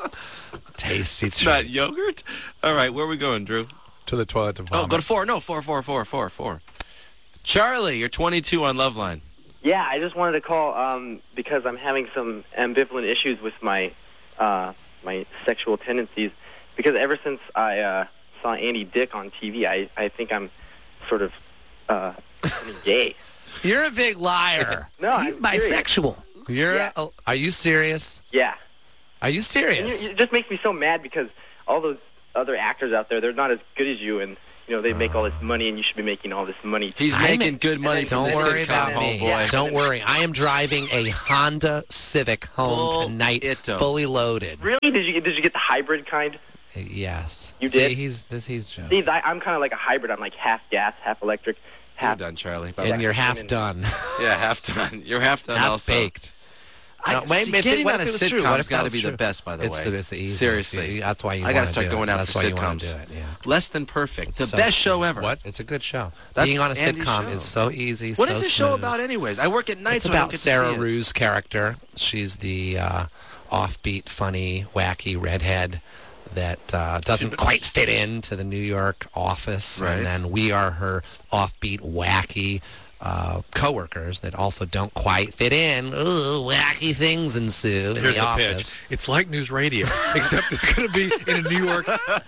Tasty It's treat. not yogurt? All right, where are we going, Drew? to the toilet to vomit. Oh, go to four. No, four, four, four, four, four. Charlie, you're twenty-two on Loveline. Yeah, I just wanted to call um, because I'm having some ambivalent issues with my uh, my sexual tendencies. Because ever since I uh, saw Andy Dick on T V, I, I think I'm sort of uh, gay. You're a big liar. No, he's I'm bisexual. You're. Yeah. A, are you serious? Yeah. Are you serious? And you, it just makes me so mad because all those other actors out there, they're not as good as you, and you know they make all this money, and you should be making all this money. He's I'm making in- good money from Don't this worry sitcom, about me. homeboy. Don't worry. I am driving a Honda Civic home Full tonight, ito. fully loaded. Really? Did you did you get the hybrid kind? Yes. You See, did? He's this. He's joking. See, I, I'm kind of like a hybrid. I'm like half gas, half electric, You're half. done, Charlie. And you're half done. Yeah, half done. You're half done half also. baked. I, No, see, wait, getting what on a if it was true? What sitcom's if that got to was be true? the best, by the It's way. the- it's the easiest. Seriously. That's why you I gotta wanna start do it. going out That's for why you sitcoms. wanna do it, yeah. Less than perfect. The So best show true. ever. What? It's a good show. That's Being on a Andy's sitcom show. is so easy. What so is the show smooth. about, anyways? I work at night, It's so I don't about get to Sarah see it. Rue's character. She's the uh, offbeat, funny, wacky redhead that uh, doesn't quite fit into the New York office. Right. And then we are her offbeat, wacky uh, coworkers that also don't quite fit in. Ooh, wacky things ensue in Here's the the office. pitch. It's like news radio, except it's going to be in a New York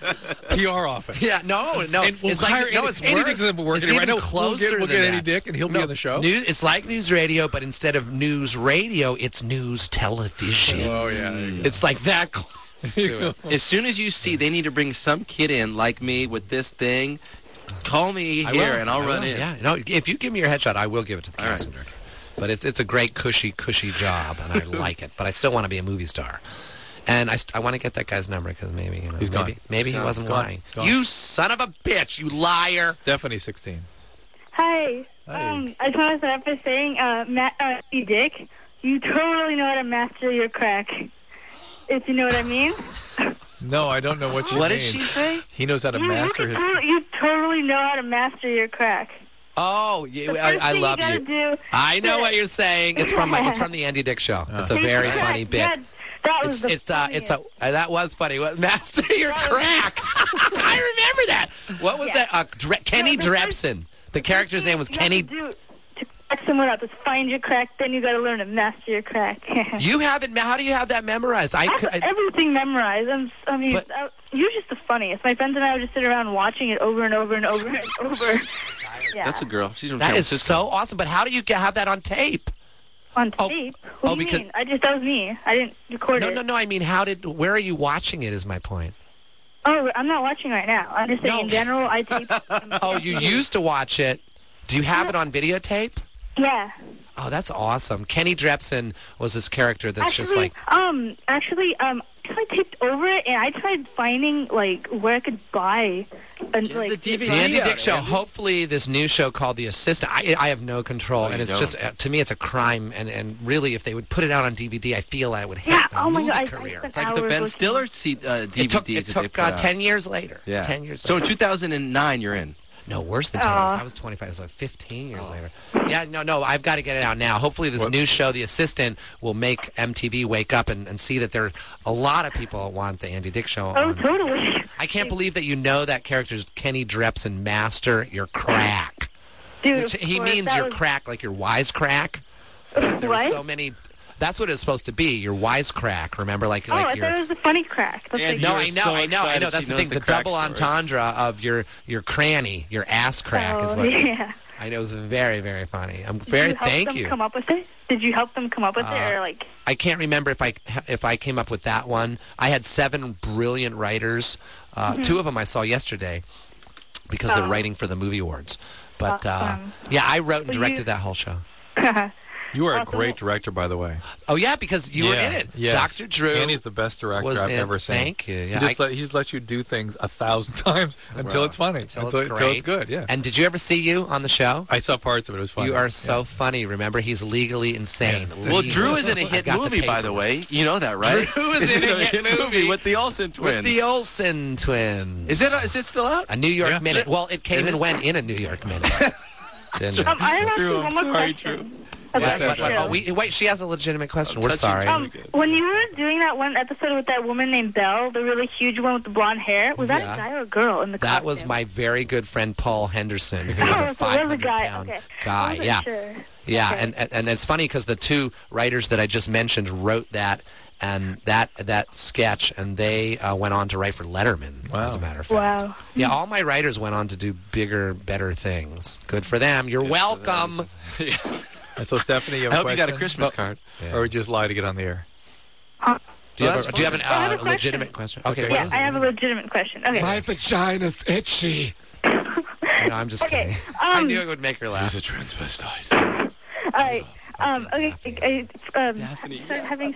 P R office. Yeah, no, no. And we'll it's hire like, no, Andy- it's Andy worse. Dick's been working It's it even right now. We'll closer get- we'll than get Andy that. Dick, and he'll be No, on the show. News, it's like news radio, but instead of news radio, it's news television. Oh, yeah. there you go. It's like that close to it. As soon as you see they need to bring some kid in like me with this thing, call me I here will. and I'll I run will. in. Yeah, no. If you give me your headshot, I will give it to the All right. casting director. But it's it's a great cushy cushy job, and I like it. But I still want to be a movie star, and I, st- I want to get that guy's number because maybe you know He's maybe gone. maybe He's he gone. wasn't Gone. lying. Gone. You son of a bitch! You liar! Stephanie, sixteen. Hi. Hi. Um, I just want to start off by saying, uh, Matt, uh, Andy Dick, you totally know how to master your crack. If you know what I mean. No, I don't know what she What did means. she say? He knows how to You, master you, his... totally, you totally know how to master your crack. Oh, The you, first I, I thing love you. you. Gotta do I know what you're saying. It's from my, it's from the Andy Dick show. It's a Take very your crack. funny bit. Yeah, that was It's the it's uh it's a uh, that was funny. What, master your crack? I remember that. What was Yeah. that? Uh, Dre- Kenny the first- Drepson. The character's name was you Kenny. have to, do, to crack someone up is find your crack, then you got to learn to master your crack. You have it. How do you have that memorized? I I could. have I, everything memorized. I'm, I mean, But- I, you're just the funniest. My friends and I would just sit around watching it over and over and over and over. Yeah. That's a girl. She's from that San is Francisco. so awesome. But how do you get, have that on tape? On Oh. tape? What Oh, do you because- mean? I just, that was me. I didn't record No, it. no, no. I mean, how did? Where are you watching it? Is my point. Oh, I'm not watching right now. I'm just saying No. in general, I tape. Oh, you used to watch it. Do you have it on videotape? Yeah. Oh, that's awesome. Kenny Drepson was this character that's actually, just like. um, actually, um, I taped over it, and I tried finding like where I could buy, and Get like the D V D The Andy out, Dick Show. Andy. Hopefully, this new show called The Assistant. I, I have no control, Oh, and you it's just don't. uh, to me, it's a crime. And, and really, if they would put it out on D V D, I feel I would hit Yeah, my oh my movie God, I- I career. spent It's like Like the hours Ben looking. Stiller C- uh, D V Ds it took, it that they took put uh, out. ten years later. Yeah. ten years. So in later. two thousand nine, you're in. No, worse than ten years. Aw. I was twenty-five, so fifteen years later. Yeah, no, no, I've got to get it out now. Hopefully this new show, The Assistant, will make M T V wake up and, and see that there are a lot of people want the Andy Dick Show Oh, on. totally. I can't believe that you know that character's Kenny Drepson, master your crack. Dude, Which of he course, means that your was- crack, like your wisecrack. There were What? so many... That's what it's supposed to be, your wisecrack. Remember, like, Oh, I like thought your... it was the funny crack. That's And like, No, You're I know, so I know, I know. excited That's she the knows thing. the The, crack double story. entendre of your your cranny, your ass crack is Oh, what it is. yeah. I know, it was very, very funny. I'm Did very you help thank them you. come up with it? Did you help them come up with it, Uh, or like? I can't remember if I if I came up with that one. I had seven brilliant writers. Uh, Mhm. Two of them I saw yesterday because they're Oh. writing for the movie awards. But uh, Awesome. yeah, I wrote and Well, directed you- that whole show. You are a Awesome. great director, by the way. Oh yeah, because you were Yeah, in it. yes. Doctor Drew. Andy's the best director was I've in- ever seen. Thank you. Yeah, he, just I- let, he just lets you do things a thousand times until Right. it's funny. Until until, it's until great. it's good, yeah. And did you ever see you on the show? I saw parts of it. It was funny. You are so Yeah. funny. Remember, he's legally insane. Well, He- Drew is in a I hit got the movie, by paper. the way. You know that, right? Drew is in a hit movie with the Olsen twins. With the Olsen twins. Is it? Is it still out? A New York Yeah. Minute. Well, it came It and is? went in a New York Minute. Didn't it? Um, I have actually Drew, one I'm more sorry, question. Drew. About What- the what- what- show. oh, we, wait, she has a legitimate question. I'm We're touching sorry. Drew. Um, when you were doing that one episode with that woman named Belle, the really huge one with the blonde hair, was that Yeah. a guy or a girl in the That was costume? my very good friend Paul Henderson, who was Oh, so a it was a five hundred guy. pound Okay. I guy. wasn't Yeah. sure. Yeah, and, and and it's funny because the two writers that I just mentioned wrote that and that that sketch, and they uh, went on to write for Letterman, Wow. as a matter of fact. Wow. Yeah, all my writers went on to do bigger, better things. Good for them. You're welcome. And so, Stephanie, you have I a hope you got a question? Christmas Oh, card. Yeah. Or we just lie to get on the air? Do you Well, have, a, that's do you have an I have a uh, question. legitimate question? Okay, what Yeah, is I it? have a legitimate question. Okay. My vagina's itchy. No, I'm just Okay, kidding. um, I knew it would make her laugh. He's a transvestite. All right. Um, okay. I, I um, started having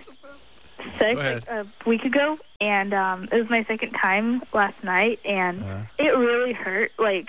sex like a week ago, and um, it was my second time last night, and Uh, it really hurt. Like,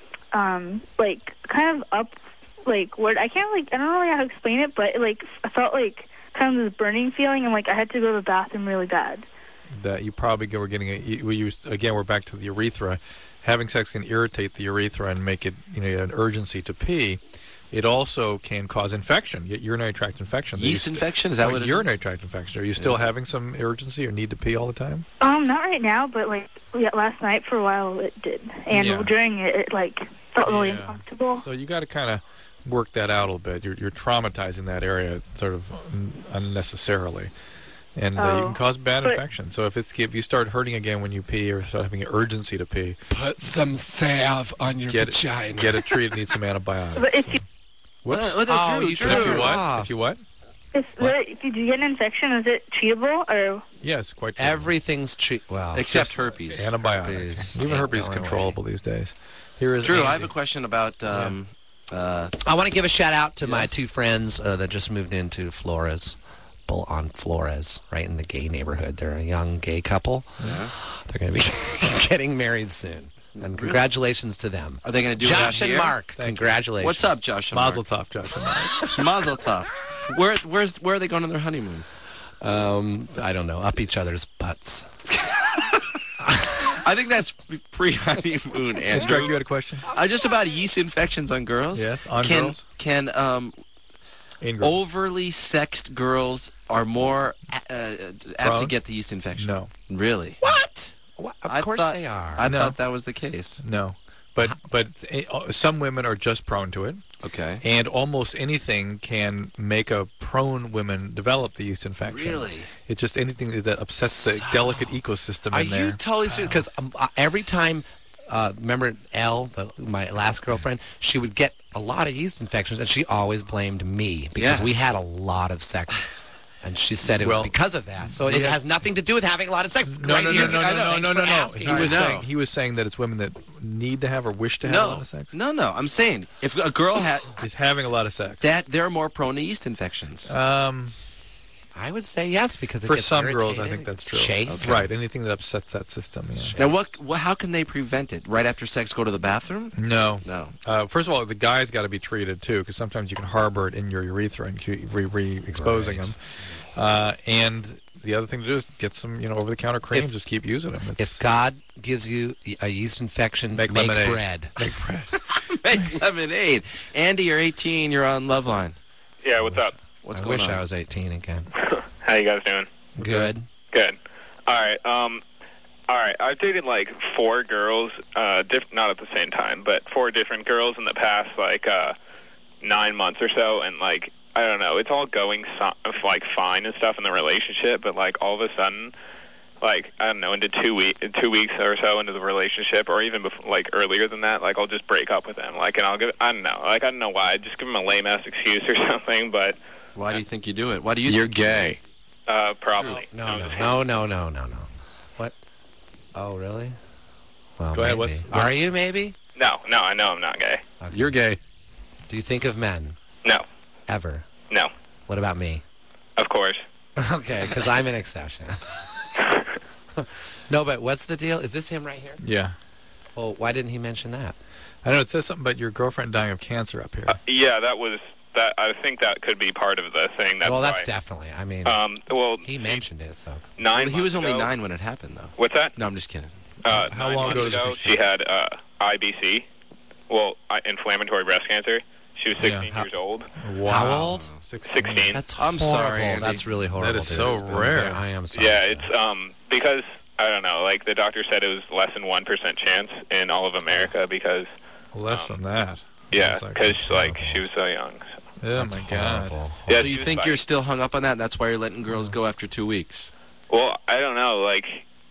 um, like kind of up, like where I can't like I don't know how to explain it, but like I felt like kind of this burning feeling, and like I had to go to the bathroom really bad. that you probably were getting a, we used again we're back to the urethra. Having sex can irritate the urethra and make it, you know, an urgency to pee. It also can cause infection, y- urinary tract infection. Yeast You st- infection? Is that Oh, what it urinary is? tract infection. Are you still Yeah. having some urgency or need to pee all the time? Um, not right now, but like yeah, last night for a while it did, and Yeah. during it, it like felt really Yeah. uncomfortable. So you got to kind of work that out a little bit. You're, you're traumatizing that area sort of un- unnecessarily. And uh, you Oh, can cause bad but- infection. So if it's if you start hurting again when you pee or start having an urgency to pee, put some salve on your get vagina. It, get it treated. Need some antibiotics. But if you Whoops. Uh, what the- Oh, Drew, you Drew. took If you it what? off. If you what? if, the, if you do get an infection, is it treatable or? Yes, quite true. Everything's treat. Well, Except Just herpes. Antibiotics. Herpes Even ain't herpes is going controllable these days. Here is Drew, Andy. I have a question about. Um, uh, I want to give a shout out to my Yes. two friends uh, that just moved into Flores, Bull on Flores, right in the gay neighborhood. They're a young gay couple. Yeah. They're going to be getting married soon. And congratulations to them. Are they going to do it out Josh and here? Mark, Thank you. congratulations. What's up, Josh? and Mazel Mark? tov, Josh. and Mark. Mazel tov. Where, where's, where are they going on their honeymoon? Um, I don't know. Up each other's butts. I think that's pre-honeymoon, Hey, Strike, Andrew. you had a question? Uh, just about yeast infections on girls. Yes, on can, girls. Can um, In girls. overly sexed girls are more uh, apt to Prone? get the yeast infection? No. Really? What? What? Of I course thought- they are. I No. thought that was the case. No. But but uh, some women are just prone to it, Okay. and almost anything can make a prone woman develop the yeast infection. Really? It's just anything that upsets the delicate ecosystem Are in there. you totally serious? Because um, uh, every time, uh, remember Elle, the, my last girlfriend, she would get a lot of yeast infections, and she always blamed me because Yes. we had a lot of sex. And she said it was Well, because of that. So it yeah. has nothing to do with having a lot of sex. No, right no, here. no, no, I no, know. no, Thanks no, for no, no. asking. He I was know. saying he was saying that it's women that need to have or wish to have a No, lot of sex. no, no. I'm saying if a girl had Is having a lot of sex. that, they're more prone to yeast infections. Um, I would say yes because it for gets some girls, I irritated, think it that's gets true. chafe. Right, anything that upsets that system. Yeah. Now, what, what? How can they prevent it? Right after sex, go to the bathroom? No. No. Uh, first of all, the guy's got to be treated too, because sometimes you can harbor it in your urethra and keep re- re-exposing Right. them. Uh, and the other thing to do is get some, you know, over-the-counter cream. If- just keep using them. It's, If God gives you a yeast infection, Make make, lemonade. bread. make bread. Make lemonade. Andy, you're eighteen. You're on Loveline. Yeah, what's up? What's I going wish on? I was eighteen again. How you guys doing? Good. Good. All right. Um, all right. I've dated like four girls, uh, diff- not at the same time, but four different girls in the past like uh, nine months or so, and like I don't know, it's all going so- like fine and stuff in the relationship, but like all of a sudden, like I don't know, into two week, two weeks or so into the relationship, or even before, like earlier than that, like I'll just break up with them, like, and I'll give, I don't know, like I don't know why, I just give them a lame ass excuse or something, but Why do you think you do it? Why do you? You're think you do gay. uh, probably. No, I'm no, just- no, no, no, no, no. What? Oh, really? Well, Go ahead, maybe. what's- Are you maybe? No, no, I know I'm not gay. Okay. You're gay. Do you think of men No, ever? no, What about me? of course. Okay, because I'm an exception. No, but what's the deal? Is this him right here? Yeah. Well, why didn't he mention that? I know it says something about your girlfriend dying of cancer up here. Uh, yeah, that was that. I think that could be part of the thing. That's well, that's why. definitely. I mean, Um, well, he mentioned it, so. nine. Well, he was months only ago- nine when it happened, though. What's that? No, I'm just kidding. Uh, How nine long ago months does ago, this- she had uh, I B C. Well, I, inflammatory breast cancer. She was Yeah. sixteen How- years old. Wow. How old? sixteen. That's I'm horrible. sorry, Andy. That's really horrible. That is dude. so I'm rare. very- I am sorry. Yeah, for it's that. um because I don't know. Like the doctor said, it was less than one percent chance in all of America because Less um, than that. yeah, That's like- because that's like terrible. she was so young. So. Oh, my God. so Yeah, you she was think fine. you're still hung up on that, and that's why you're letting girls go after two weeks? Well, I don't know. Like,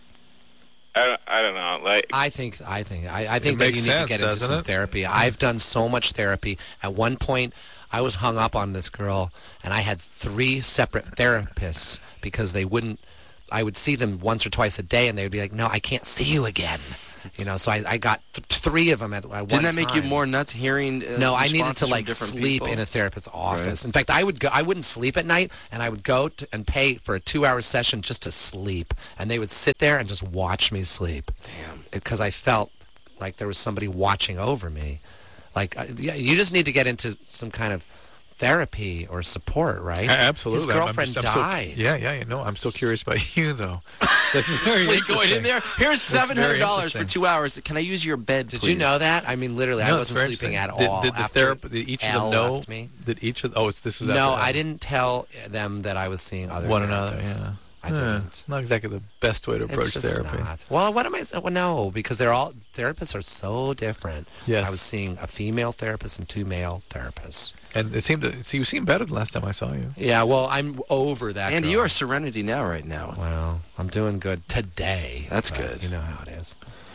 I don't, I don't know. Like, I think I think I, I think It that you makes need sense, to get into doesn't some it? therapy. I've done so much therapy. At one point, I was hung up on this girl, and I had three separate therapists because they wouldn't. I would see them once or twice a day, and they would be like, "No, I can't see you again." You know, so I, I got th- three of them at, at one time. Didn't that make you more nuts hearing? Uh, No, I needed responses to from like different sleep people? in a therapist's office. Right. In fact, I would go. I wouldn't sleep at night, and I would go to, and pay for a two-hour session just to sleep. And they would sit there and just watch me sleep. Damn. Because I felt like there was somebody watching over me. Like, uh, yeah, you just need to get into some kind of therapy or support, right? A- Absolutely. His I'm- I'm girlfriend just- I'm still- died. yeah, yeah, yeah. No, I'm still curious about you, though. That's very Sleep going in interesting. there. Here's That's seven hundred dollars very for two hours. Can I use your bed? Did please? you know that? I mean, literally, I No, it's wasn't very sleeping at interesting. all. Did, did the after therapist, did each of Al them know? left me. Did each of oh, it's this was No, after I Al. didn't tell them that I was seeing other one another. therapists. Yeah, I Yeah, didn't. Not exactly the best way to approach It's just therapy. not. Well, what am I? Well, no, because they're all therapists are so different. Yes. I was seeing a female therapist and two male therapists. And it seemed to see you seemed better than last time I saw you. Yeah, well, I'm over that. Andy, girl. you are Serenity now, right now. Well, I'm doing good today. That's but good. You know how it is.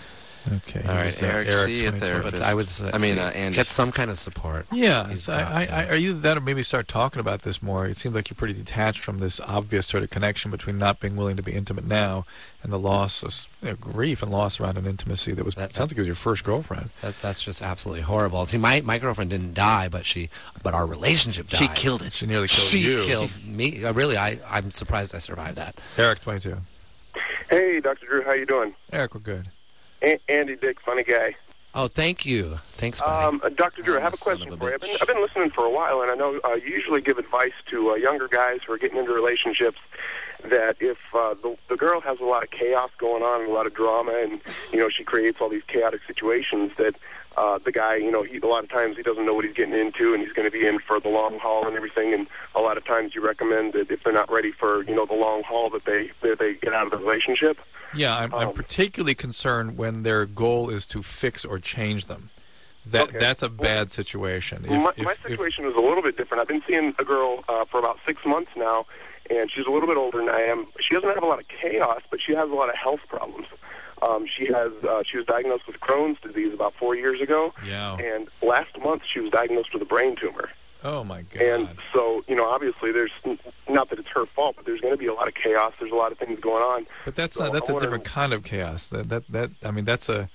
Okay. All right, here's, uh, Eric, see a twenty-two. therapist. But I was. Uh, I mean, see, uh, Andy. get some kind of support. Yeah, He's so got I, to. I, are you that, or maybe start talking about this more? It seems like you're pretty detached from this obvious sort of connection between not being willing to be intimate now and the loss of you know, grief and loss around an intimacy that was That- sounds like it was your first girlfriend. That, that's just absolutely horrible. See, my, my girlfriend didn't die, but she, but our relationship died. She killed it. She nearly killed She you. killed me. Uh, really, I, I'm surprised I survived that. Eric, twenty-two. Hey, Doctor Drew, how you doing? Eric, we're good. A- Andy Dick, funny guy. Oh, thank you. Thanks, buddy. Um, uh, Doctor Drew, I have a son question of a for you. I've been, bitch. I've been listening for a while, and I know uh, you usually give advice to uh, younger guys who are getting into relationships that if uh, the, the girl has a lot of chaos going on and a lot of drama, and you know she creates all these chaotic situations, that uh, the guy, you know, he, a lot of times he doesn't know what he's getting into, and he's going to be in for the long haul and everything. And a lot of times you recommend that if they're not ready for you know the long haul, that they that they get out of the relationship. Yeah, I'm, I'm Um, particularly concerned when their goal is to fix or change them. That Okay. that's a bad situation. If, my, if, my if- situation is a little bit different. I've been seeing a girl uh, for about six months now, and she's a little bit older than I am. She doesn't have a lot of chaos, but she has a lot of health problems. Um, she has uh, she was diagnosed with Crohn's disease about four years ago, yeah. and last month she was diagnosed with a brain tumor. Oh my God. And so, you know, obviously, there's not that it's her fault, but there's going to be a lot of chaos. There's a lot of things going on. But that's So not, that's I a wanna- different kind of chaos. That that that I mean that's a.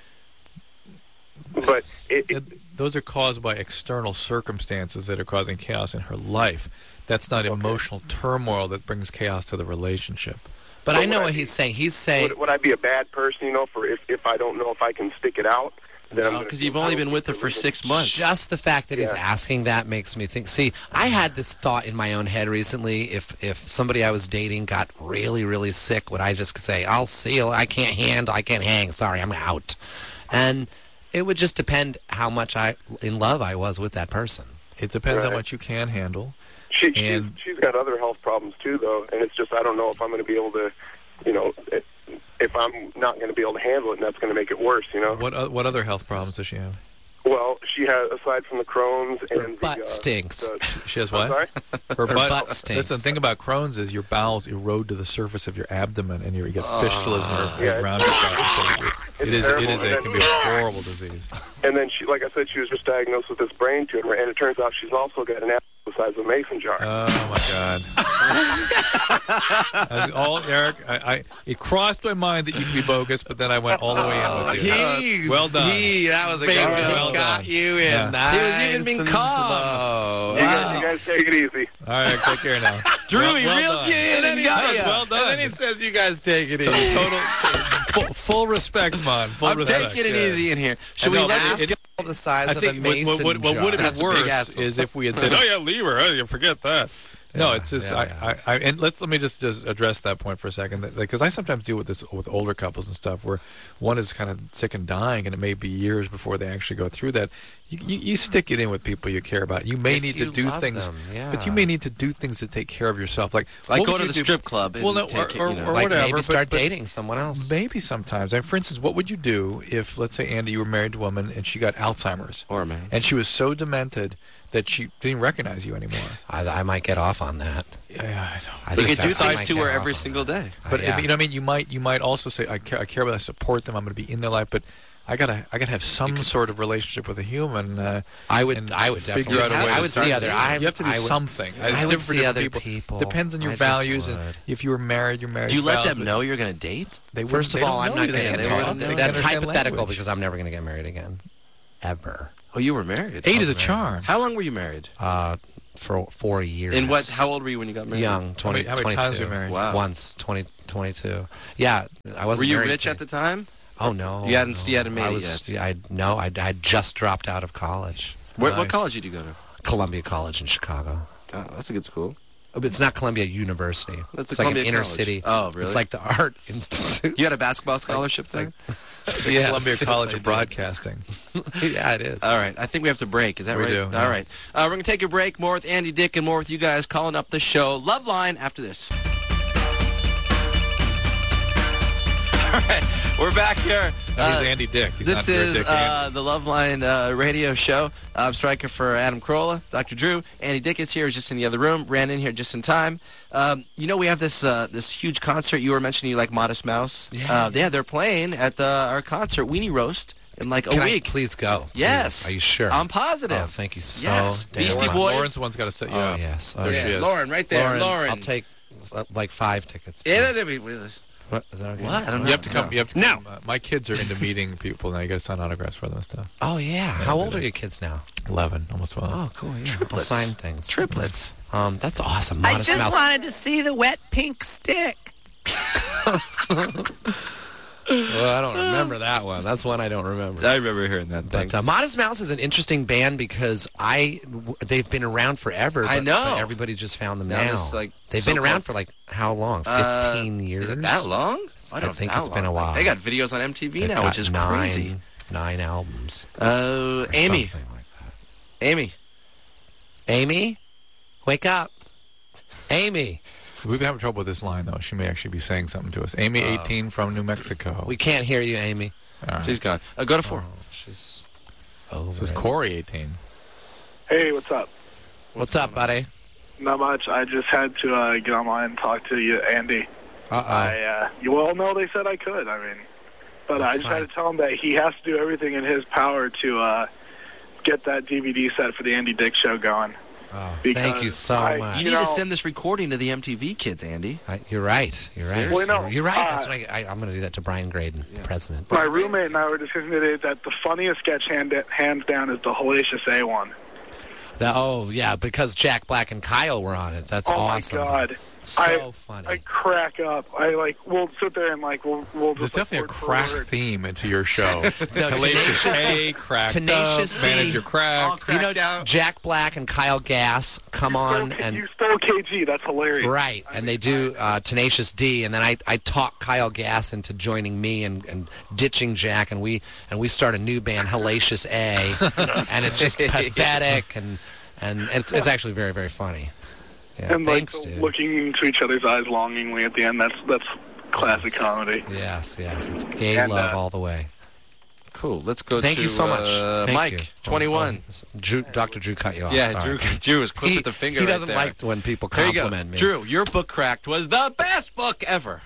But it, that, those are caused by external circumstances that are causing chaos in her life. That's not emotional turmoil that brings chaos to the relationship. But So I know would what I he's be- saying. He's saying would, would I be a bad person, you know, for if if I don't know if I can stick it out? Then I'm No, gonna because feel you've only been guilty with her for for leaving. six months. just the fact that he's Yeah. asking that makes me think. See, I had this thought in my own head recently. If if somebody I was dating got really really sick, would I just say, "I'll see you. I can't handle. I can't hang. Sorry, I'm out." And it would just depend how much I in love I was with that person. It depends how Right. much you can handle. She, she's, And- she's got other health problems too, though, and it's just I don't know if I'm going to be able to, you know, if I'm not going to be able to handle it, and that's going to make it worse, you know. What o- what other health problems does she have? Well, she has, aside from the Crohn's and butt the, uh, stinks. the- She has I'm what? sorry? Her Her butt stinks. Listen, the thing about Crohn's is your bowels erode to the surface of your abdomen, and you get fistulas and Yeah, around your bowel. it's It is. It terrible. is. A, it can be a horrible disease. And then she, like I said, she was just diagnosed with this brain tumor, and it turns out she's also got an apple the size of a mason jar. Oh my God! As all Eric, I, I it crossed my mind that you could be bogus, but then I went all the way in with you. He's- well done. He, that was a Baby, good one. well He got done. you in. Yeah. Nice He was even being and calm. slow. you, guys, Wow. you guys take it easy. All right, take care now. Drew, well, he well reeled done. you in And then and he got says, you. Well done. And then he says, "You guys take it easy." Total, full, full respect, man. Full I'm respect. taking it yeah. easy in here. Should I we know, let but this it- The size I of a think what, mason what, what, what would have jar. That's been a big worse asshole. is if we had said, "Oh yeah, leave her. Oh, you forget that." No, it's just yeah, I, yeah. I, I and let's let me just, just address that point for a second, because I sometimes deal with this with older couples and stuff where one is kind of sick and dying, and it may be years before they actually go through that. You, you, you stick it in with people you care about. You may If need you to do love things, them, yeah. but you may need to do things to take care of yourself. Like, Like what go would to you the do- strip club and well, no, take or, it, or, you know. or Like whatever. maybe but- start but dating someone else. Maybe sometimes. Like, for instance, what would you do if, let's say, Andy, you were married to a woman and she got Alzheimer's, Or man. and she was so demented that she didn't recognize you anymore? I, I might get off on that. Yeah, I know. I You think could do that's- I things might to get her off every on single day. But Uh, yeah. you know, what I mean, you might you might also say, I care, I care about, I support them. I'm going to be in their life, but I gotta I gotta have some sort of relationship with a human. Uh, I would and I would figure definitely. out a way I to would start see other. dating. I, you have to do I would, something. It's I would different for see different other people. people. Depends on your I just values. And would. if you were married, you're married. Do you let vows, them but know you're going to date? They First wouldn't- of they all, don't I'm know not you. going They to can't get talk. married. They can't That's understand hypothetical language. because I'm never going to get married again, ever. Oh, you were married. Eight I is was a charm. How long were you married? Uh, for four years. In what? How old were you when you got married? Young, twenty, How many- how many twenty-two. times were you married? Wow. Once, twenty, twenty-two. Yeah, I wasn't Were you married rich to- at the time? Oh no, You hadn't- no. you hadn't made I it was, yet. I no, I I just dropped out of college. Where, What Nice. college did you go to? Columbia College in Chicago. Oh, that's a good school. Oh, but it's not Columbia University. That's it's the like Columbia an inner College. city. Oh, really? It's like the Art Institute. You had a basketball scholarship there? The Yes. Columbia It's College like- of Broadcasting. Yeah, it is. All right. I think we have to break. Is that We right? do, All yeah. right. Uh, we're going to take a break. More with Andy Dick and more with you guys calling up the show. Love Line after this. All right. We're back here. No, he's Uh, Andy Dick. He's This not Dick is Dick uh, Andy. the Love Line uh, radio show. I'm striker for Adam Carolla, Doctor Drew. Andy Dick is here, he's just in the other room. Ran in here just in time. Um, you know, we have this uh, this huge concert. You were mentioning you like Modest Mouse. Yeah. Uh, yeah, they're playing at uh, our concert, Weenie Roast, in like a Can I week. please go? Yes. Please? Are you sure? I'm positive. Oh, thank you so Yes. damn Beastie much. Boys. Lauren's the one's got to set you Oh up. yes. Oh, There yes. she is. Lauren, right there. Lauren, Lauren. I'll take uh, like five tickets. Yeah, please. that'd be with us. What? Is that okay? What? I don't know. You have to come. No. You have to No. come. Uh, my kids are into meeting people now. You got to sign autographs for them and stuff. Oh yeah. How old are your kids now? Eleven, almost twelve. Oh, cool. Yeah. I'll Triplets. sign things. Triplets. Um, that's awesome. Modest Mouse. wanted to see the wet pink stick. Well, I don't remember that one. That's one I don't remember. I remember hearing that thing. But uh, Modest Mouse is an interesting band because I w- they've been around forever. I but- know. but everybody just found them Now now. this, like, they've been so-called- around for like how long? Uh, Fifteen years. Is it that long? I don't know think that it's been a long. while. They got videos on M T V They've now, got which is nine, crazy. Nine albums. Uh, or Amy. something like that. Amy. Amy, wake up. Amy. We've been having trouble with this line though. She may actually be saying something to us. Amy, Uh, eighteen, from New Mexico. We can't hear you, Amy. All right. She's gone. Uh, go to four. Oh, she's over This is it. Corey, eighteen. Hey, what's up? What's up, buddy? Not much. I just had to uh, get online and talk to you, Andy. Uh oh. I, uh, you well, no, they said I could. I mean, but I That's just fine. had to tell him that he has to do everything in his power to uh, get that D V D set for the Andy Dick show going. Oh, Because thank you so I- much. You You need know- to send this recording to the M T V kids, Andy. I, you're right. You're right. Seriously? Well, no, you're right. That's uh, what I, I, I'm going to do that to Brian Graydon, the president. My roommate and I were discussing today that the funniest sketch hand, hands down is the Hellacious A one. The, oh yeah, because Jack Black and Kyle were on it. That's oh awesome. my god. So I, funny. I crack up. I like. We'll sit there and like we'll we'll There's just definitely a like, word for crack word. theme into your show. No, Tenacious Tenacious A, D- cracked Tenacious up, D. manage your crack. you know, Jack Black and Kyle Gass come on Stole- and you stole K G. That's hilarious. right, and they do uh, Tenacious D, and then I, I talk Kyle Gass into joining me and, and ditching Jack, and we and we start a new band, Hellacious A, and it's just pathetic, and and it's, it's actually very very funny. Yeah, and like thanks, dude. looking into each other's eyes longingly at the end. That's that's classic comedy. Yes, yes, it's gay And, love uh, all the way. Cool. Let's go Thank to you so much. uh, Thank Mike, you. twenty-one. Oh, oh, Drew, Doctor Drew cut you off. Yeah, sorry. Drew, Drew was quick He- with the finger He right doesn't there. like when people There you go. compliment me. Drew, your book Cracked was the best book ever.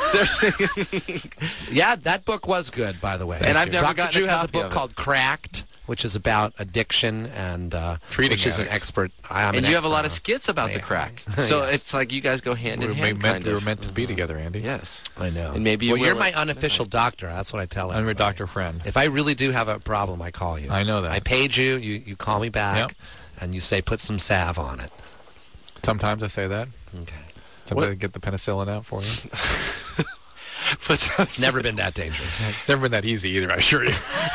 Seriously. Yeah, that book was good, by the way. And I've never Doctor gotten a Drew has a copy book of it. called Cracked, which is about addiction and uh, Treating which is an addicts. expert. I am and an you have a expert lot on of skits about the Yeah. crack. So Yes. it's like you guys go hand We in were, hand, meant, kind we were of. meant to be together, Andy. Yes. I know. And maybe well, you you're will my at- unofficial doctor. That's what I tell I'm your everybody. doctor friend. If I really do have a problem, I call you. I know that. I paid you. You you call me back, Yep. and you say put some salve on it. Sometimes I say that. Okay. Sometimes What? I get the penicillin out for you. It's never been that dangerous. It's never been that easy either, I assure you.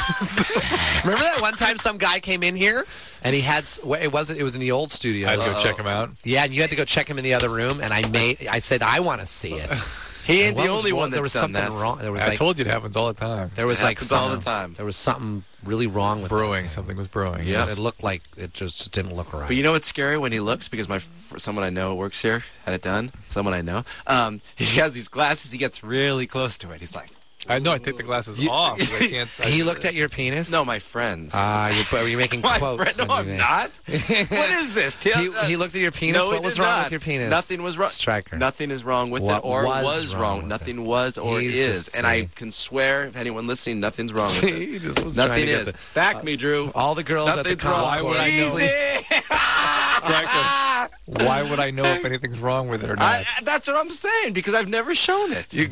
Remember that one time some guy came in here and he had s- well, it wasn't it was in the old studio. I had to go check him out. Yeah, and you had to go check him in the other room, and I made I said I want to see it. He ain't And what the was only wrong- one There that's was done something that. wrong. There was I like, told you it happens all the time. There was It like happens something, all the time. There was something really wrong with brewing. that thing. Something was brewing. Yeah. It looked like it just didn't look right. But you know what's scary when he looks? Because my f- someone I know works here, had it done. Someone I know. Um, he has these glasses. He gets really close to it. He's like, I know. I take the glasses You- off. 'cause I can't. I, he looked at your penis? no, my friends. Ah, you, but were you making my quotes? friend, no, when you I'm made- not. What is this? Tell- He, he looked at your penis. No, what he was did wrong not. with your penis? Nothing was wrong. Striker. Nothing is wrong with What it, or was was wrong wrong. with Nothing was or He's is, just and I saying. can swear, if anyone listening, nothing's wrong with He it. just was trying Nothing to get is. the- Back me, Drew. All the girls at the Nothing's wrong. Why would I know? Easy. Striker, why would I know if anything's wrong with it or not? I, that's what I'm saying because I've never shown it. You,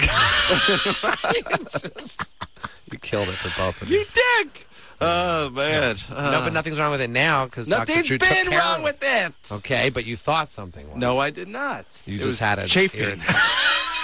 just, you killed it for both of you. You dick. Oh man. Uh, No, but nothing's wrong with it now because Doctor Nothing's Drew been took care wrong of with it. Okay, but you thought something was. No, I did not. You it just was had a chafing.